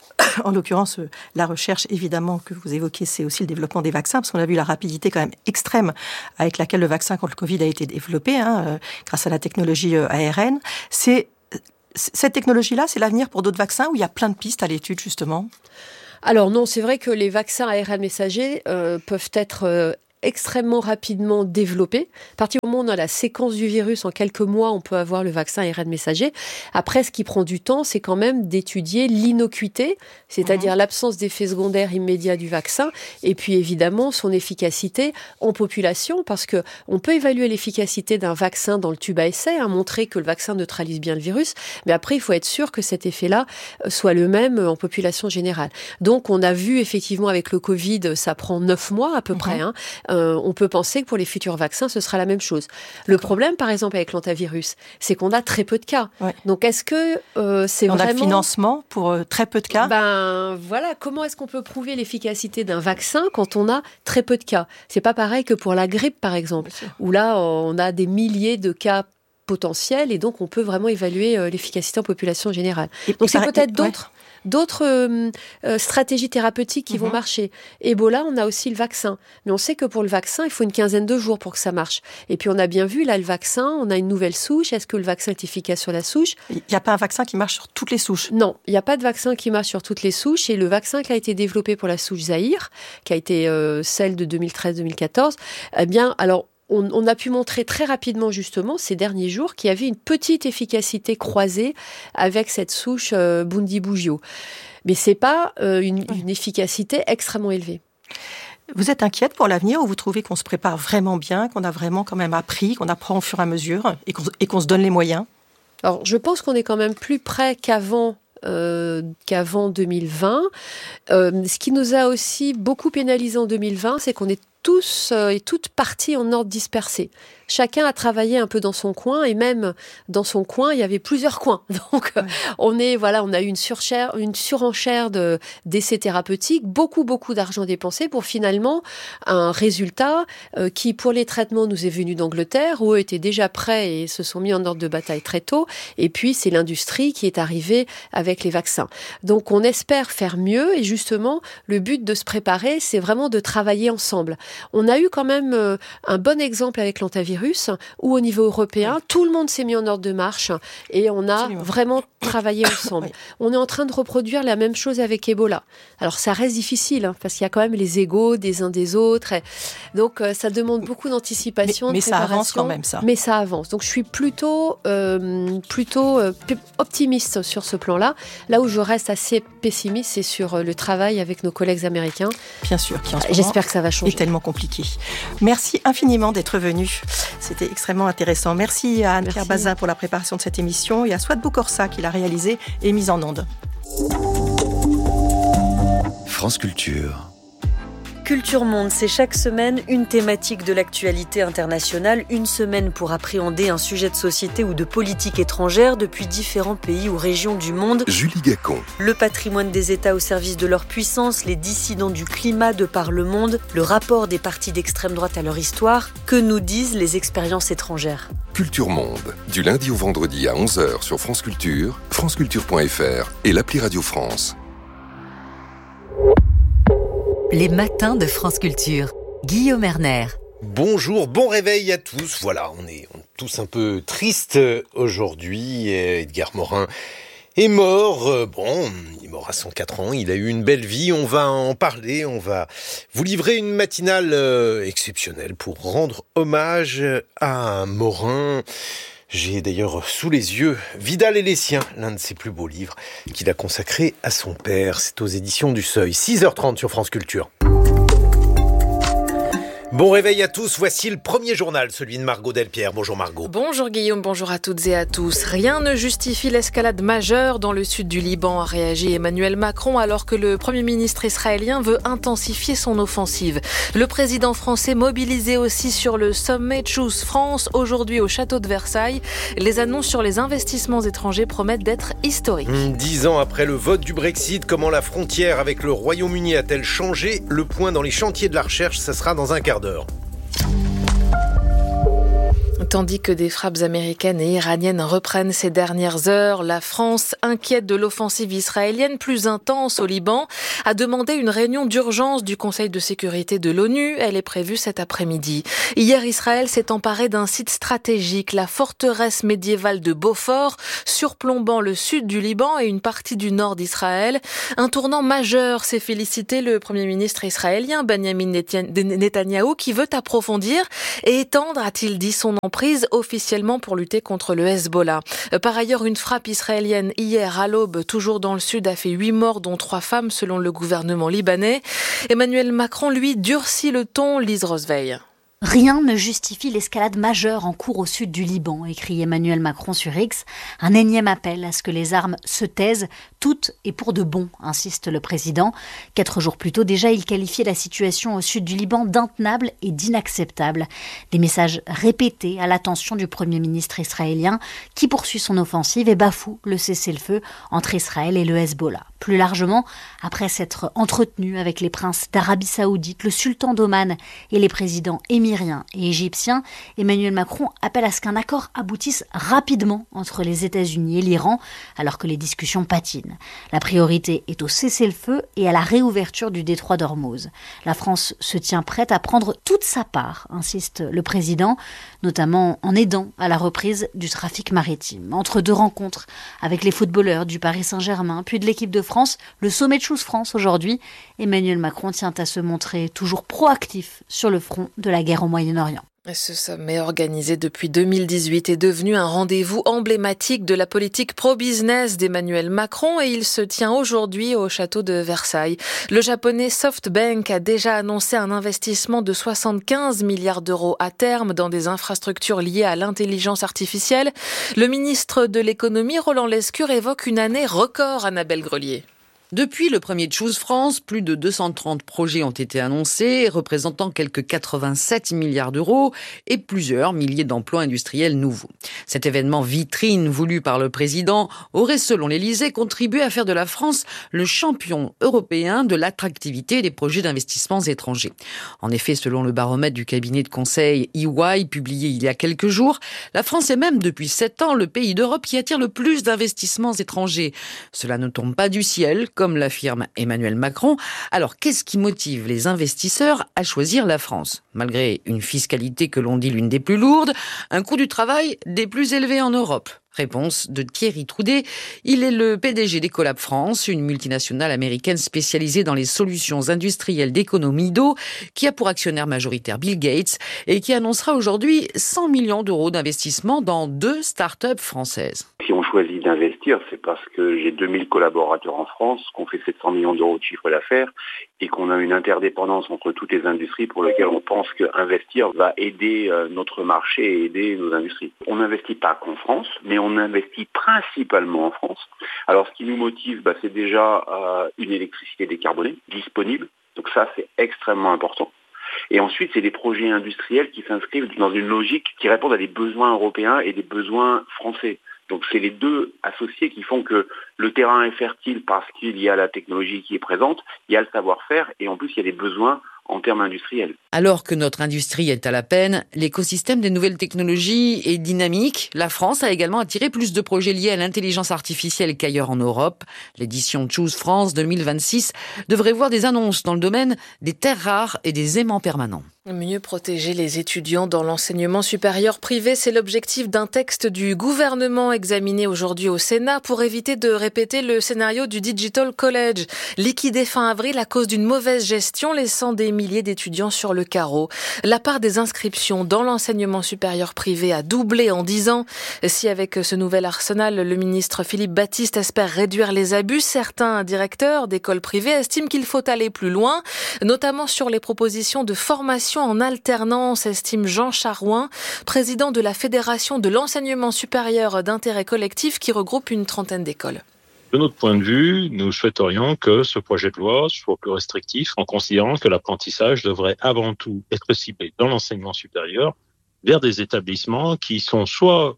en l'occurrence, la recherche, évidemment, que vous évoquez, c'est aussi le développement des vaccins, parce qu'on a vu la rapidité quand même extrême avec laquelle le vaccin contre le Covid a été développé, hein, euh, grâce à la technologie euh, A R N. C'est, cette technologie-là, c'est l'avenir pour d'autres vaccins, où il y a plein de pistes à l'étude, justement? Alors non, c'est vrai que les vaccins A R N messagers euh, peuvent être... Euh, extrêmement rapidement développé. À partir du moment où on a la séquence du virus, en quelques mois, on peut avoir le vaccin A R N messager. Après, ce qui prend du temps, c'est quand même d'étudier l'innocuité, c'est-à-dire mmh. l'absence d'effets secondaires immédiats du vaccin, et puis évidemment son efficacité en population, parce que on peut évaluer l'efficacité d'un vaccin dans le tube à essai, hein, montrer que le vaccin neutralise bien le virus, mais après, il faut être sûr que cet effet-là soit le même en population générale. Donc, on a vu effectivement avec le Covid, ça prend neuf mois à peu mmh. près, hein, Euh, on peut penser que pour les futurs vaccins, ce sera la même chose. Le problème, par exemple, avec l'hantavirus, c'est qu'on a très peu de cas. Ouais. Donc, est-ce que euh, c'est on vraiment... On a le financement pour euh, très peu de cas. Ben, voilà. Comment est-ce qu'on peut prouver l'efficacité d'un vaccin quand on a très peu de cas? C'est pas pareil que pour la grippe, par exemple, où là, on a des milliers de cas potentiel et donc on peut vraiment évaluer euh, l'efficacité en population générale. Et donc c'est ça, peut-être et, d'autres... Ouais. D'autres euh, euh, stratégies thérapeutiques qui mmh. vont marcher. Ebola, on a aussi le vaccin. Mais on sait que pour le vaccin, il faut une quinzaine de jours pour que ça marche. Et puis on a bien vu, là, le vaccin, on a une nouvelle souche. Est-ce que le vaccin est efficace sur la souche ? Il n'y a pas un vaccin qui marche sur toutes les souches ? Non, il n'y a pas de vaccin qui marche sur toutes les souches. Et le vaccin qui a été développé pour la souche Zaïre, qui a été euh, celle de deux mille treize deux mille quatorze, eh bien, alors... On, on a pu montrer très rapidement, justement, ces derniers jours, qu'il y avait une petite efficacité croisée avec cette souche euh, Bundibugyo. Mais ce n'est pas euh, une, une efficacité extrêmement élevée. Vous êtes inquiète pour l'avenir ou vous trouvez qu'on se prépare vraiment bien, qu'on a vraiment quand même appris, qu'on apprend au fur et à mesure et qu'on, et qu'on se donne les moyens ? Alors, je pense qu'on est quand même plus près qu'avant Euh, qu'avant deux mille vingt. Euh, ce qui nous a aussi beaucoup pénalisé en deux mille vingt, c'est qu'on est tous euh, et toutes partis en ordre dispersé. Chacun a travaillé un peu dans son coin et même dans son coin, il y avait plusieurs coins. Donc, ouais. on est voilà, on a eu une surchère, une surenchère de d'essais thérapeutiques, beaucoup beaucoup d'argent dépensé pour finalement un résultat euh, qui, pour les traitements, nous est venu d'Angleterre où eux étaient déjà prêts et se sont mis en ordre de bataille très tôt. Et puis c'est l'industrie qui est arrivée avec les vaccins. Donc on espère faire mieux et justement le but de se préparer, c'est vraiment de travailler ensemble. On a eu quand même euh, un bon exemple avec l'antivirus où au niveau européen, oui. tout le monde s'est mis en ordre de marche et on a Absolument. vraiment travaillé ensemble. Oui. On est en train de reproduire la même chose avec Ebola. Alors ça reste difficile hein, parce qu'il y a quand même les égos des uns des autres. Et donc euh, ça demande beaucoup d'anticipation, mais, de mais préparation. Mais ça avance quand même ça. Mais ça avance. Donc je suis plutôt, euh, plutôt euh, optimiste sur ce plan-là. Là où je reste assez pessimiste, c'est sur euh, le travail avec nos collègues américains. Bien sûr, qui en ce moment J'espère que ça va changer. Est tellement compliqué. Merci infiniment d'être venu. C'était extrêmement intéressant. Merci à Anne-Pierre Bazin pour la préparation de cette émission et à Swat Bokorsa qui l'a réalisée et mise en onde. France Culture. Culture Monde, c'est chaque semaine une thématique de l'actualité internationale, une semaine pour appréhender un sujet de société ou de politique étrangère depuis différents pays ou régions du monde. Julie Gacon. Le patrimoine des États au service de leur puissance, les dissidents du climat de par le monde, le rapport des partis d'extrême droite à leur histoire, que nous disent les expériences étrangères. Culture Monde, du lundi au vendredi à onze heures sur France Culture, franceculture point f r et l'appli Radio France. Les matins de France Culture. Guillaume Erner. Bonjour, bon réveil à tous. Voilà, on est, on est tous un peu tristes aujourd'hui. Edgar Morin est mort. Bon, il est mort à cent quatre ans. Il a eu une belle vie. On va en parler. On va vous livrer une matinale exceptionnelle pour rendre hommage à Morin. J'ai d'ailleurs sous les yeux Vidal et les siens, l'un de ses plus beaux livres qu'il a consacré à son père. C'est aux éditions du Seuil. six heures trente sur France Culture. Bon réveil à tous, voici le premier journal, celui de Margot Delpierre. Bonjour Margot. Bonjour Guillaume, bonjour à toutes et à tous. Rien ne justifie l'escalade majeure dans le sud du Liban, a réagi Emmanuel Macron alors que le Premier ministre israélien veut intensifier son offensive. Le président français mobilisé aussi sur le sommet Choose France aujourd'hui au château de Versailles. Les annonces sur les investissements étrangers promettent d'être historiques. Mmh, dix ans après le vote du Brexit, comment la frontière avec le Royaume-Uni a-t-elle changé ? Le point dans les chantiers de la recherche, ça sera dans un quart d'heure. Tandis que des frappes américaines et iraniennes reprennent ces dernières heures, la France, inquiète de l'offensive israélienne plus intense au Liban, a demandé une réunion d'urgence du Conseil de sécurité de l'ONU. Elle est prévue cet après-midi. Hier, Israël s'est emparé d'un site stratégique, la forteresse médiévale de Beaufort, surplombant le sud du Liban et une partie du nord d'Israël. Un tournant majeur, s'est félicité le Premier ministre israélien Benjamin Netanyahou, qui veut approfondir et étendre, a-t-il dit, son emprise officiellement pour lutter contre le Hezbollah. Par ailleurs, une frappe israélienne hier à l'aube, toujours dans le sud, a fait huit morts, dont trois femmes selon le gouvernement libanais. Emmanuel Macron, lui, durcit le ton. Lise Rosveil. Rien ne justifie l'escalade majeure en cours au sud du Liban, écrit Emmanuel Macron sur X. Un énième appel à ce que les armes se taisent, toutes et pour de bon, insiste le président. Quatre jours plus tôt déjà, il qualifiait la situation au sud du Liban d'intenable et d'inacceptable. Des messages répétés à l'attention du Premier ministre israélien qui poursuit son offensive et bafoue le cessez-le-feu entre Israël et le Hezbollah. Plus largement, après s'être entretenu avec les princes d'Arabie Saoudite, le sultan d'Oman et les présidents émiriens et égyptiens, Emmanuel Macron appelle à ce qu'un accord aboutisse rapidement entre les États-Unis et l'Iran, alors que les discussions patinent. La priorité est au cessez-le-feu et à la réouverture du détroit d'Ormuz. La France se tient prête à prendre toute sa part, insiste le président, notamment en aidant à la reprise du trafic maritime. Entre deux rencontres avec les footballeurs du Paris Saint-Germain, puis de l'équipe de France, le sommet de Choose France aujourd'hui, Emmanuel Macron tient à se montrer toujours proactif sur le front de la guerre au Moyen-Orient. Ce sommet organisé depuis deux mille dix-huit est devenu un rendez-vous emblématique de la politique pro-business d'Emmanuel Macron et il se tient aujourd'hui au château de Versailles. Le japonais SoftBank a déjà annoncé un investissement de soixante-quinze milliards d'euros à terme dans des infrastructures liées à l'intelligence artificielle. Le ministre de l'économie, Roland Lescure, évoque une année record, Annabelle Grelier. Depuis le premier Choose France, plus de deux cent trente projets ont été annoncés, représentant quelques quatre-vingt-sept milliards d'euros et plusieurs milliers d'emplois industriels nouveaux. Cet événement vitrine voulu par le président aurait, selon l'Élysée, contribué à faire de la France le champion européen de l'attractivité des projets d'investissements étrangers. En effet, selon le baromètre du cabinet de conseil E Y publié il y a quelques jours, la France est même depuis sept ans le pays d'Europe qui attire le plus d'investissements étrangers. Cela ne tombe pas du ciel, comme l'affirme Emmanuel Macron. Alors, qu'est-ce qui motive les investisseurs à choisir la France ? Malgré une fiscalité que l'on dit l'une des plus lourdes, un coût du travail des plus élevés en Europe. Réponse de Thierry Troudet. Il est le P D G d'Ecolab France, une multinationale américaine spécialisée dans les solutions industrielles d'économie d'eau, qui a pour actionnaire majoritaire Bill Gates et qui annoncera aujourd'hui cent millions d'euros d'investissement dans deux start-up françaises. Si on choisit d'investir, c'est parce que j'ai deux mille collaborateurs en France, qu'on fait sept cents millions d'euros de chiffre d'affaires et qu'on a une interdépendance entre toutes les industries pour lesquelles on pense qu'investir va aider notre marché et aider nos industries. On n'investit pas qu'en France, mais on investit principalement en France. Alors ce qui nous motive, bah, c'est déjà euh, une électricité décarbonée, disponible. Donc ça, c'est extrêmement important. Et ensuite, c'est des projets industriels qui s'inscrivent dans une logique qui répondent à des besoins européens et des besoins français. Donc c'est les deux associés qui font que le terrain est fertile parce qu'il y a la technologie qui est présente, il y a le savoir-faire et en plus il y a des besoins en termes industriels. Alors que notre industrie est à la peine, l'écosystème des nouvelles technologies est dynamique. La France a également attiré plus de projets liés à l'intelligence artificielle qu'ailleurs en Europe. L'édition Choose France deux mille vingt-six devrait voir des annonces dans le domaine des terres rares et des aimants permanents. Mieux protéger les étudiants dans l'enseignement supérieur privé, c'est l'objectif d'un texte du gouvernement examiné aujourd'hui au Sénat pour éviter de répéter le scénario du Digital College, liquidé fin avril à cause d'une mauvaise gestion, laissant des milliers d'étudiants sur le carreau. La part des inscriptions dans l'enseignement supérieur privé a doublé en dix ans. Si avec ce nouvel arsenal, le ministre Philippe Baptiste espère réduire les abus, certains directeurs d'écoles privées estiment qu'il faut aller plus loin, notamment sur les propositions de formation en alternance, estime Jean Charouin, président de la Fédération de l'enseignement supérieur d'intérêt collectif qui regroupe une trentaine d'écoles. De notre point de vue, nous souhaiterions que ce projet de loi soit plus restrictif en considérant que l'apprentissage devrait avant tout être ciblé dans l'enseignement supérieur vers des établissements qui sont soit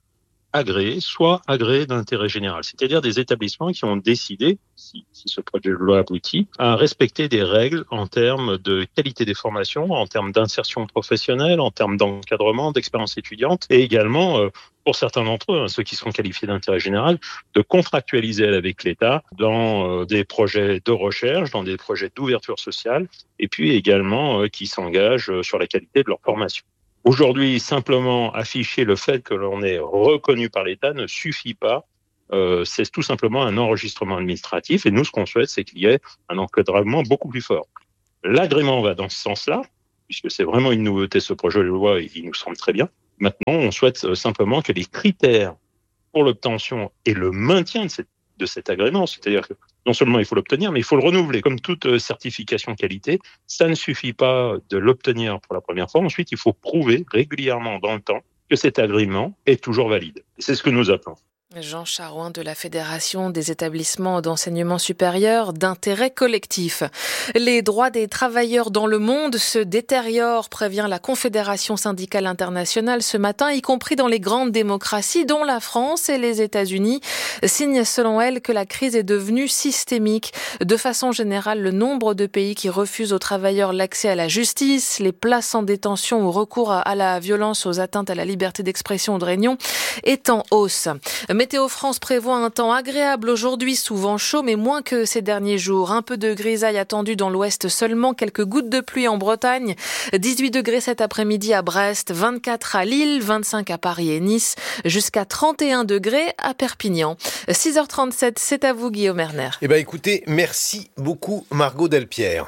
agréés, soit agréés d'intérêt général. C'est-à-dire des établissements qui ont décidé, si, si ce projet de loi aboutit, à respecter des règles en termes de qualité des formations, en termes d'insertion professionnelle, en termes d'encadrement, d'expérience étudiante, et également, euh, pour certains d'entre eux, hein, ceux qui sont qualifiés d'intérêt général, de contractualiser avec l'État dans euh, des projets de recherche, dans des projets d'ouverture sociale, et puis également euh, qui s'engagent euh, sur la qualité de leur formation. Aujourd'hui, simplement afficher le fait que l'on est reconnu par l'État ne suffit pas. Euh, c'est tout simplement un enregistrement administratif. Et nous, ce qu'on souhaite, c'est qu'il y ait un encadrement beaucoup plus fort. L'agrément va dans ce sens-là, puisque c'est vraiment une nouveauté, ce projet de loi, et il nous semble très bien. Maintenant, on souhaite simplement que les critères pour l'obtention et le maintien de, cette, de cet agrément, c'est-à-dire que non seulement il faut l'obtenir, mais il faut le renouveler. Comme toute certification qualité, ça ne suffit pas de l'obtenir pour la première fois. Ensuite, il faut prouver régulièrement dans le temps que cet agrément est toujours valide. Et c'est ce que nous appelons. Jean Charouin de la Fédération des établissements d'enseignement supérieur d'intérêt collectif. Les droits des travailleurs dans le monde se détériorent, prévient la Confédération syndicale internationale ce matin, y compris dans les grandes démocraties, dont la France et les États-Unis, signe selon elle que la crise est devenue systémique. De façon générale, le nombre de pays qui refusent aux travailleurs l'accès à la justice, les places en détention ou recours à la violence, aux atteintes à la liberté d'expression ou de réunion est en hausse. Météo France prévoit un temps agréable aujourd'hui, souvent chaud, mais moins que ces derniers jours. Un peu de grisaille attendue dans l'ouest seulement, quelques gouttes de pluie en Bretagne. dix-huit degrés cet après-midi à Brest, vingt-quatre à Lille, vingt-cinq à Paris et Nice, jusqu'à trente et un degrés à Perpignan. six heures trente-sept, c'est à vous Guillaume Erner. Eh bien écoutez, merci beaucoup Margot Delpierre.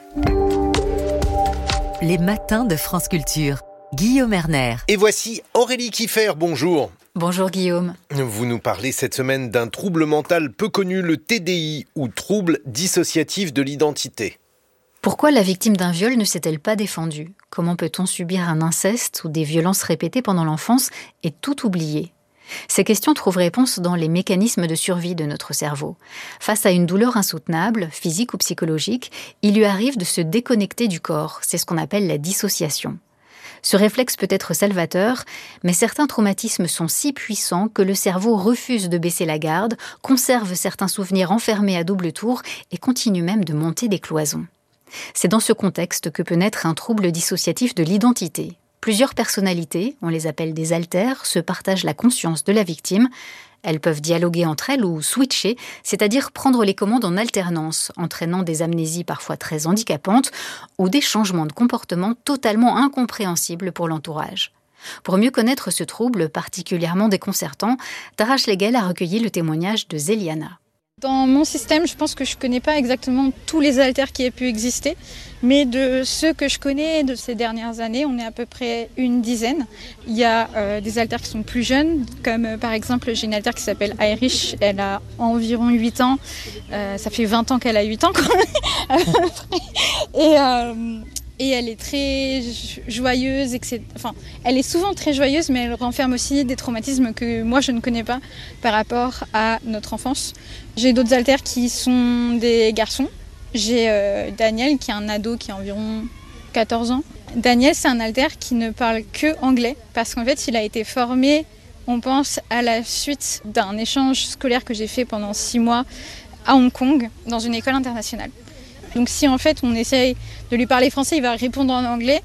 Les matins de France Culture. Guillaume Erner. Et voici Aurélie Kiefer, bonjour. Bonjour Guillaume. Vous nous parlez cette semaine d'un trouble mental peu connu, le T D I, ou trouble dissociatif de l'identité. Pourquoi la victime d'un viol ne s'est-elle pas défendue ? Comment peut-on subir un inceste ou des violences répétées pendant l'enfance et tout oublier ? Ces questions trouvent réponse dans les mécanismes de survie de notre cerveau. Face à une douleur insoutenable, physique ou psychologique, il lui arrive de se déconnecter du corps. C'est ce qu'on appelle la dissociation. Ce réflexe peut être salvateur, mais certains traumatismes sont si puissants que le cerveau refuse de baisser la garde, conserve certains souvenirs enfermés à double tour et continue même de monter des cloisons. C'est dans ce contexte que peut naître un trouble dissociatif de l'identité. Plusieurs personnalités, on les appelle des alters, se partagent la conscience de la victime. Elles peuvent dialoguer entre elles ou switcher, c'est-à-dire prendre les commandes en alternance, entraînant des amnésies parfois très handicapantes ou des changements de comportement totalement incompréhensibles pour l'entourage. Pour mieux connaître ce trouble particulièrement déconcertant, Tara Schlegel a recueilli le témoignage de Zéliana. Dans mon système, je pense que je ne connais pas exactement tous les alters qui aient pu exister, mais de ceux que je connais de ces dernières années, on est à peu près une dizaine. Il y a euh, des alters qui sont plus jeunes, comme euh, par exemple, j'ai une altère qui s'appelle Irish, elle a environ huit ans, euh, ça fait vingt ans qu'elle a huit ans quand même, à peu près. Et, euh, et elle est très joyeuse, et cetera. Enfin, elle est souvent très joyeuse, mais elle renferme aussi des traumatismes que moi je ne connais pas par rapport à notre enfance. J'ai d'autres alters qui sont des garçons. J'ai euh, Daniel qui est un ado qui a environ quatorze ans. Daniel, c'est un alter qui ne parle que anglais parce qu'en fait, il a été formé, on pense, à la suite d'un échange scolaire que j'ai fait pendant six mois à Hong Kong dans une école internationale. Donc si en fait on essaye de lui parler français, il va répondre en anglais.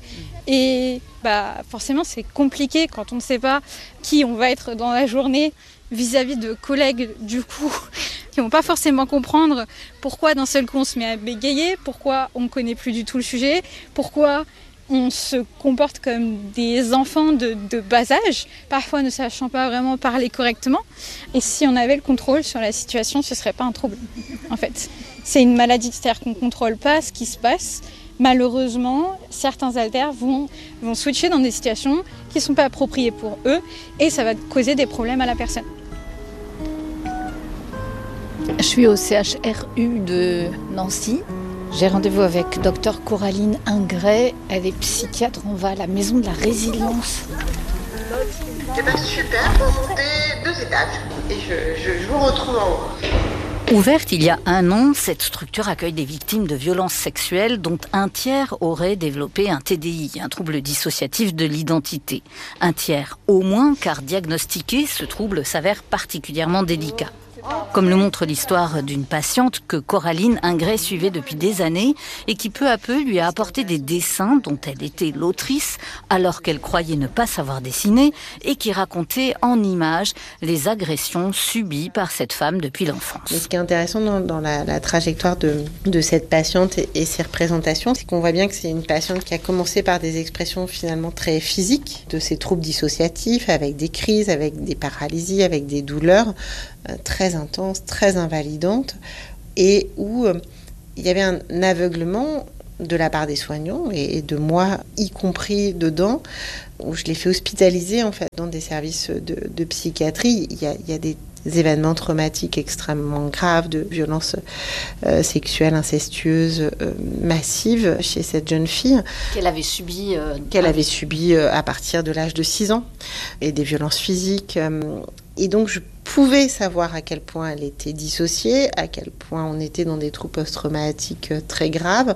Et bah, forcément, c'est compliqué quand on ne sait pas qui on va être dans la journée vis-à-vis de collègues, du coup, qui ne vont pas forcément comprendre pourquoi d'un seul coup on se met à bégayer, pourquoi on ne connaît plus du tout le sujet, pourquoi on se comporte comme des enfants de, de bas âge, parfois ne sachant pas vraiment parler correctement. Et si on avait le contrôle sur la situation, ce ne serait pas un trouble, en fait. C'est une maladie, c'est-à-dire qu'on ne contrôle pas ce qui se passe. Malheureusement, certains alters vont, vont switcher dans des situations qui ne sont pas appropriées pour eux et ça va causer des problèmes à la personne. Je suis au C H R U de Nancy. J'ai rendez-vous avec docteur Coraline Ingret. Elle est psychiatre. On va à la maison de la résilience. Eh ben super, vous montez deux étages et je, je, je vous retrouve en haut. Ouverte il y a un an, cette structure accueille des victimes de violences sexuelles dont un tiers aurait développé un T D I, un trouble dissociatif de l'identité. Un tiers au moins, car diagnostiqué, ce trouble s'avère particulièrement délicat. Comme le montre l'histoire d'une patiente que Coraline Ingret suivait depuis des années et qui peu à peu lui a apporté des dessins dont elle était l'autrice alors qu'elle croyait ne pas savoir dessiner et qui racontaient en images les agressions subies par cette femme depuis l'enfance. Mais ce qui est intéressant dans, dans la, la trajectoire de, de cette patiente et, et ses représentations, c'est qu'on voit bien que c'est une patiente qui a commencé par des expressions finalement très physiques de ses troubles dissociatifs, avec des crises, avec des paralysies, avec des douleurs euh, très intense, très invalidante, et où euh, il y avait un aveuglement de la part des soignants et de moi y compris dedans, où je l'ai fait hospitaliser en fait dans des services de, de psychiatrie. Il y a, il y a des événements traumatiques extrêmement graves de violences euh, sexuelles incestueuses euh, massives chez cette jeune fille qu'elle avait subi euh, qu'elle avait subi euh, à partir de l'âge de six ans, et des violences physiques euh, et donc je pouvais savoir à quel point elle était dissociée, à quel point on était dans des troubles post-traumatiques très graves,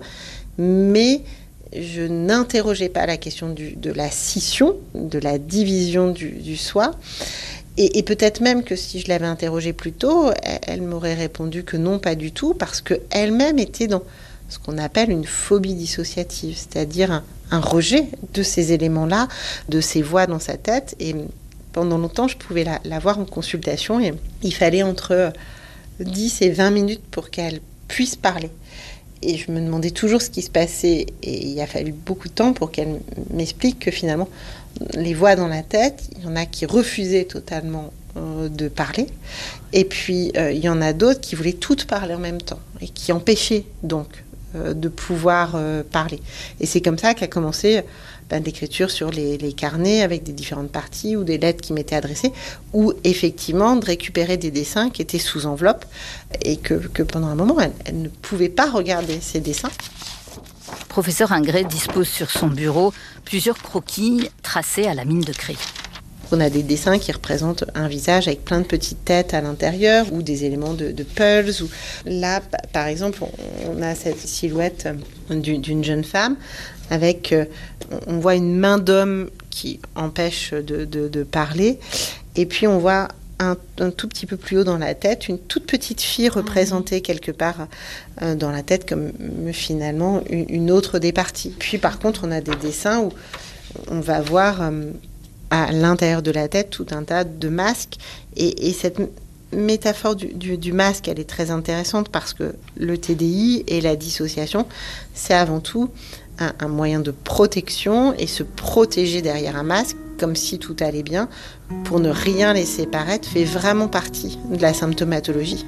mais je n'interrogeais pas la question du, de la scission, de la division du, du soi. Et, et peut-être même que si je l'avais interrogée plus tôt, elle, elle m'aurait répondu que non, pas du tout, parce qu'elle-même était dans ce qu'on appelle une phobie dissociative, c'est-à-dire un, un rejet de ces éléments-là, de ces voix dans sa tête. Et pendant longtemps, je pouvais la, la voir en consultation et il fallait entre dix et vingt minutes pour qu'elle puisse parler. Et je me demandais toujours ce qui se passait et il a fallu beaucoup de temps pour qu'elle m'explique que finalement, les voix dans la tête, il y en a qui refusaient totalement euh, de parler et puis euh, il y en a d'autres qui voulaient toutes parler en même temps et qui empêchaient donc euh, de pouvoir euh, parler. Et c'est comme ça qu'a commencé ben, l'écriture sur les, les carnets avec des différentes parties ou des lettres qui m'étaient adressées ou effectivement de récupérer des dessins qui étaient sous enveloppe et que, que pendant un moment, elle, elle ne pouvait pas regarder ces dessins. Professeur Ingret dispose sur son bureau plusieurs croquis tracés à la mine de craie. On a des dessins qui représentent un visage avec plein de petites têtes à l'intérieur ou des éléments de, de pulse. Ou... Là, par exemple, on a cette silhouette d'une jeune femme avec, on voit une main d'homme qui empêche de, de, de parler et puis on voit un, un tout petit peu plus haut dans la tête une toute petite fille représentée quelque part euh, dans la tête comme finalement une, une autre des parties. Puis par contre, on a des dessins où on va voir euh, à l'intérieur de la tête tout un tas de masques et, et cette métaphore du, du, du masque, elle est très intéressante parce que le T D I et la dissociation, c'est avant tout un, un moyen de protection et se protéger derrière un masque comme si tout allait bien, pour ne rien laisser paraître, fait vraiment partie de la symptomatologie.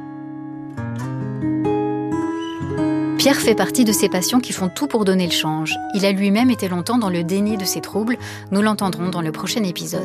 Pierre fait partie de ces patients qui font tout pour donner le change. Il a lui-même été longtemps dans le déni de ses troubles. Nous l'entendrons dans le prochain épisode.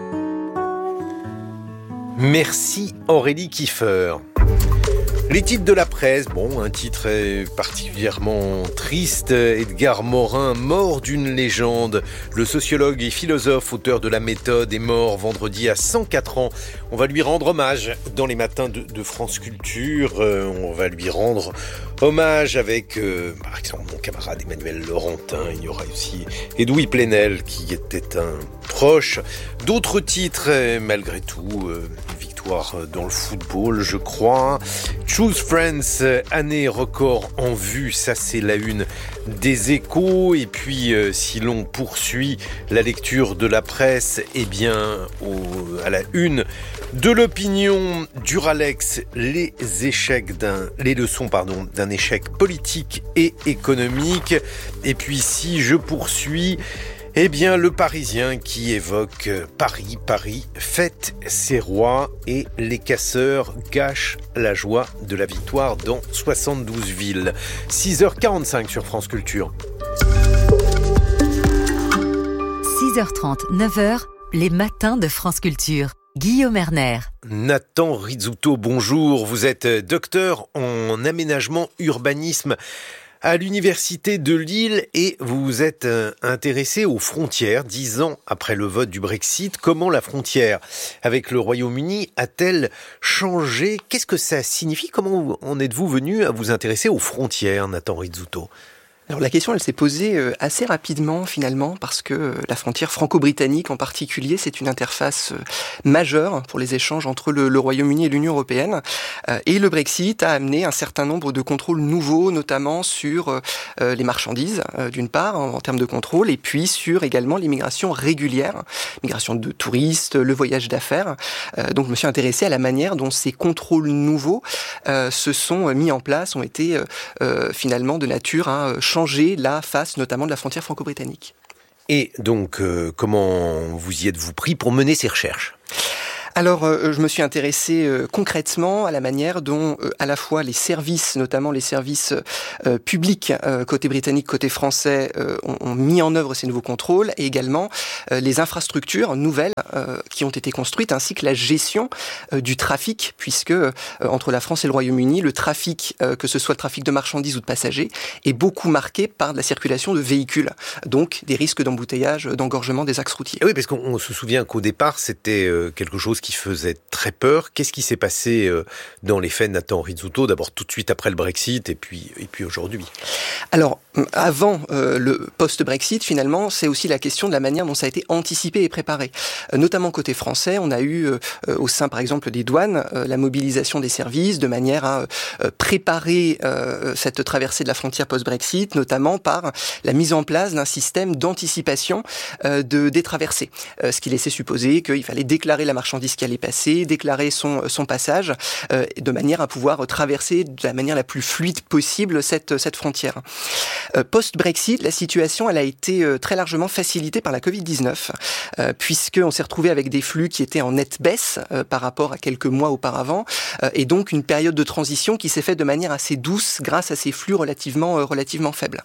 Merci Aurélie Kiefer. Les titres de la presse, bon, un titre particulièrement triste, Edgar Morin, mort d'une légende. Le sociologue et philosophe, auteur de La Méthode, est mort vendredi à cent quatre ans. On va lui rendre hommage dans les matins de, de France Culture. Euh, on va lui rendre hommage avec, euh, par exemple, mon camarade Emmanuel Laurentin. Il y aura aussi Edoui Plenel, qui était un proche. D'autres titres, malgré tout, euh, dans le football, je crois. Choose Friends, année record en vue, ça c'est la une des Échos. Et puis, euh, si l'on poursuit la lecture de la presse, eh bien, au, à la une de l'opinion, Duralex, les échecs d'un, les leçons, pardon, d'un échec politique et économique. Et puis, si je poursuis, eh bien, le Parisien qui évoque Paris, Paris fête ses rois et les casseurs gâchent la joie de la victoire dans soixante-douze villes. six heures quarante-cinq sur France Culture. six heures trente, neuf heures, les matins de France Culture. Guillaume Erner. Nathan Rizzuto, bonjour. Vous êtes docteur en aménagement urbanisme à l'Université de Lille et vous vous êtes intéressé aux frontières. Dix ans après le vote du Brexit, comment la frontière avec le Royaume-Uni a-t-elle changé ? Qu'est-ce que ça signifie ? Comment en êtes-vous venu à vous intéresser aux frontières, Nathan Rizzuto ? Alors la question, elle s'est posée assez rapidement finalement parce que la frontière franco-britannique en particulier, c'est une interface majeure pour les échanges entre le, le Royaume-Uni et l'Union européenne. Et le Brexit a amené un certain nombre de contrôles nouveaux, notamment sur les marchandises, d'une part, en termes de contrôle, et puis sur également l'immigration régulière, migration de touristes, le voyage d'affaires. Donc je me suis intéressé à la manière dont ces contrôles nouveaux se sont mis en place, ont été finalement de nature à changer la face notamment de la frontière franco-britannique. Et donc, euh, comment vous y êtes-vous pris pour mener ces recherches ? Alors, euh, je me suis intéressé euh, concrètement à la manière dont euh, à la fois les services, notamment les services euh, publics euh, côté britannique, côté français, euh, ont, ont mis en œuvre ces nouveaux contrôles et également euh, les infrastructures nouvelles euh, qui ont été construites ainsi que la gestion euh, du trafic puisque euh, entre la France et le Royaume-Uni, le trafic, euh, que ce soit le trafic de marchandises ou de passagers, est beaucoup marqué par la circulation de véhicules, donc des risques d'embouteillage, d'engorgement des axes routiers. Et oui, parce qu'on se souvient qu'au départ, c'était euh, quelque chose qui faisait très peur. Qu'est-ce qui s'est passé dans les faits, Nathan Rizzuto, d'abord tout de suite après le Brexit et puis, et puis aujourd'hui? Alors, avant euh, le post-Brexit, finalement, c'est aussi la question de la manière dont ça a été anticipé et préparé. Euh, notamment côté français, on a eu euh, au sein, par exemple, des douanes, euh, la mobilisation des services de manière à euh, préparer euh, cette traversée de la frontière post-Brexit, notamment par la mise en place d'un système d'anticipation euh, de, des traversées. Euh, ce qui laissait supposer qu'il fallait déclarer la marchandise qui allait passer, déclarer son, son passage, euh, de manière à pouvoir traverser de la manière la plus fluide possible cette, cette frontière. Euh, post-Brexit, la situation elle a été euh, très largement facilitée par la covid dix-neuf, euh, puisqu'on s'est retrouvé avec des flux qui étaient en nette baisse euh, par rapport à quelques mois auparavant, euh, et donc une période de transition qui s'est faite de manière assez douce grâce à ces flux relativement, euh, relativement faibles.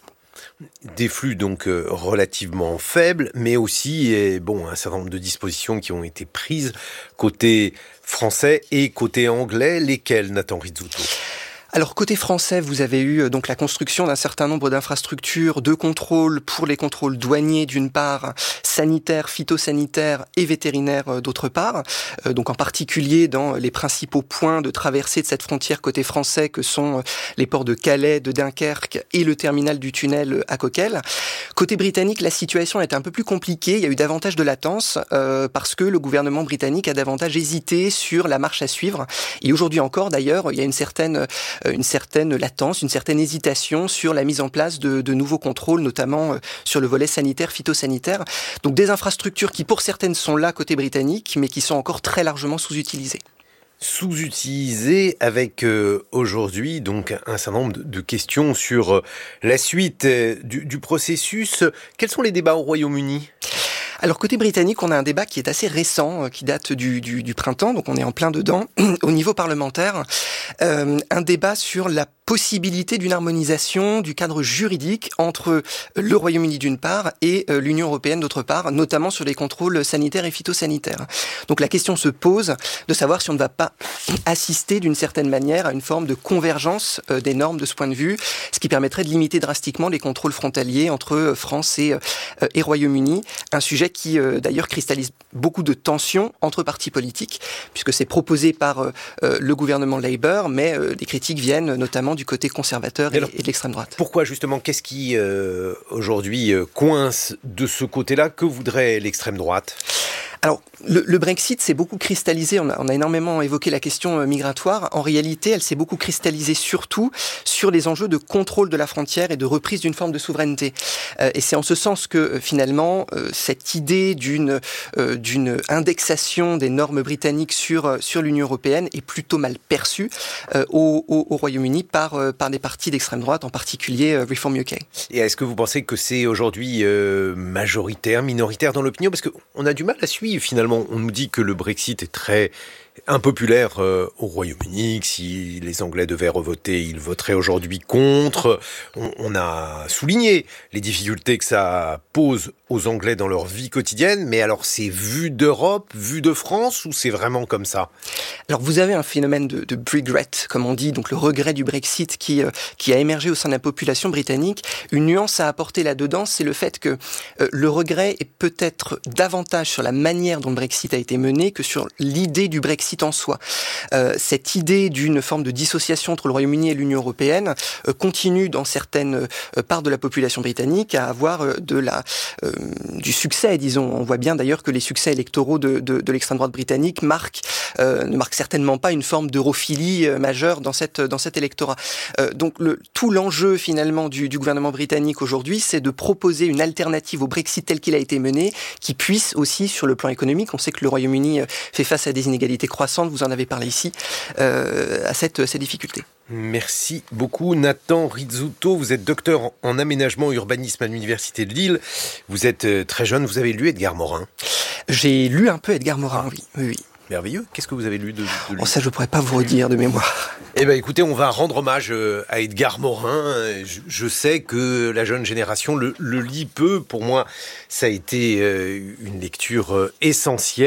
Des flux donc euh, relativement faibles, mais aussi eh, bon, un certain nombre de dispositions qui ont été prises côté français et côté anglais. Lesquelles, Nathan Rizzuto ? Alors côté français, vous avez eu donc la construction d'un certain nombre d'infrastructures de contrôle pour les contrôles douaniers d'une part, sanitaires, phytosanitaires et vétérinaires d'autre part. Euh, donc en particulier dans les principaux points de traversée de cette frontière côté français que sont les ports de Calais, de Dunkerque et le terminal du tunnel à Coquelles. Côté britannique, la situation est un peu plus compliquée. Il y a eu davantage de latence euh, parce que le gouvernement britannique a davantage hésité sur la marche à suivre. Et aujourd'hui encore, d'ailleurs, il y a une certaine une certaine latence, une certaine hésitation sur la mise en place de, de nouveaux contrôles, notamment sur le volet sanitaire, phytosanitaire. Donc des infrastructures qui, pour certaines, sont là côté britannique, mais qui sont encore très largement sous-utilisées. Sous-utilisées avec euh, aujourd'hui donc un certain nombre de, de questions sur euh, la suite euh, du, du processus. Quels sont les débats au Royaume-Uni ? Alors côté britannique, on a un débat qui est assez récent, qui date du, du, du printemps, donc on est en plein dedans. Au niveau parlementaire, euh, un débat sur la possibilité d'une harmonisation du cadre juridique entre le Royaume-Uni d'une part et euh, l'Union européenne d'autre part, notamment sur les contrôles sanitaires et phytosanitaires. Donc la question se pose de savoir si on ne va pas assister d'une certaine manière à une forme de convergence euh, des normes de ce point de vue, ce qui permettrait de limiter drastiquement les contrôles frontaliers entre France et, euh, et Royaume-Uni, un sujet qui euh, d'ailleurs cristallise beaucoup de tensions entre partis politiques, puisque c'est proposé par euh, le gouvernement Labour, mais euh, des critiques viennent notamment du côté conservateur et, alors, et de l'extrême droite. Pourquoi justement, qu'est-ce qui euh, aujourd'hui euh, coince de ce côté-là? Que voudrait l'extrême droite? Alors, le, le Brexit s'est beaucoup cristallisé, on a, on a énormément évoqué la question migratoire. En réalité, elle s'est beaucoup cristallisée surtout sur les enjeux de contrôle de la frontière et de reprise d'une forme de souveraineté. Euh, et c'est en ce sens que, finalement, euh, cette idée d'une, euh, d'une indexation des normes britanniques sur, sur l'Union européenne est plutôt mal perçue euh, au, au, au Royaume-Uni par, euh, par des partis d'extrême droite, en particulier euh, Reform U K. Et est-ce que vous pensez que c'est aujourd'hui euh, majoritaire, minoritaire dans l'opinion? Parce qu'on a du mal à suivre. Finalement, on nous dit que le Brexit est très impopulaire euh, au Royaume-Uni, que si les Anglais devaient revoter, ils voteraient aujourd'hui contre. On, on a souligné les difficultés que ça pose aux Anglais dans leur vie quotidienne, mais alors c'est vu d'Europe, vu de France, ou c'est vraiment comme ça? Alors vous avez un phénomène de, de regret, comme on dit, donc le regret du Brexit qui, euh, qui a émergé au sein de la population britannique. Une nuance à apporter là-dedans, c'est le fait que euh, le regret est peut-être davantage sur la manière dont le Brexit a été mené que sur l'idée du Brexit en soi. Euh, cette idée d'une forme de dissociation entre le Royaume-Uni et l'Union européenne euh, continue dans certaines euh, parts de la population britannique à avoir euh, de la, euh, du succès, disons. On voit bien d'ailleurs que les succès électoraux de, de, de l'extrême droite britannique marquent, euh, ne marquent certainement pas une forme d'europhilie euh, majeure dans, cette, dans cet électorat. Euh, donc le, tout l'enjeu finalement du, du gouvernement britannique aujourd'hui, c'est de proposer une alternative au Brexit tel qu'il a été mené, qui puisse aussi sur le plan économique, on sait que le Royaume-Uni fait face à des inégalités croissante, vous en avez parlé ici, euh, à cette, ces difficultés. Merci beaucoup Nathan Rizzuto, vous êtes docteur en aménagement et urbanisme à l'Université de Lille. Vous êtes très jeune, vous avez lu Edgar Morin? J'ai lu un peu Edgar Morin, oui. oui, oui. Merveilleux. Qu'est-ce que vous avez lu de, de lui? Oh, ça, je ne pourrais pas vous redire de mémoire. Eh bien, écoutez, on va rendre hommage à Edgar Morin. Je, je sais que la jeune génération le, le lit peu. Pour moi, ça a été une lecture essentielle.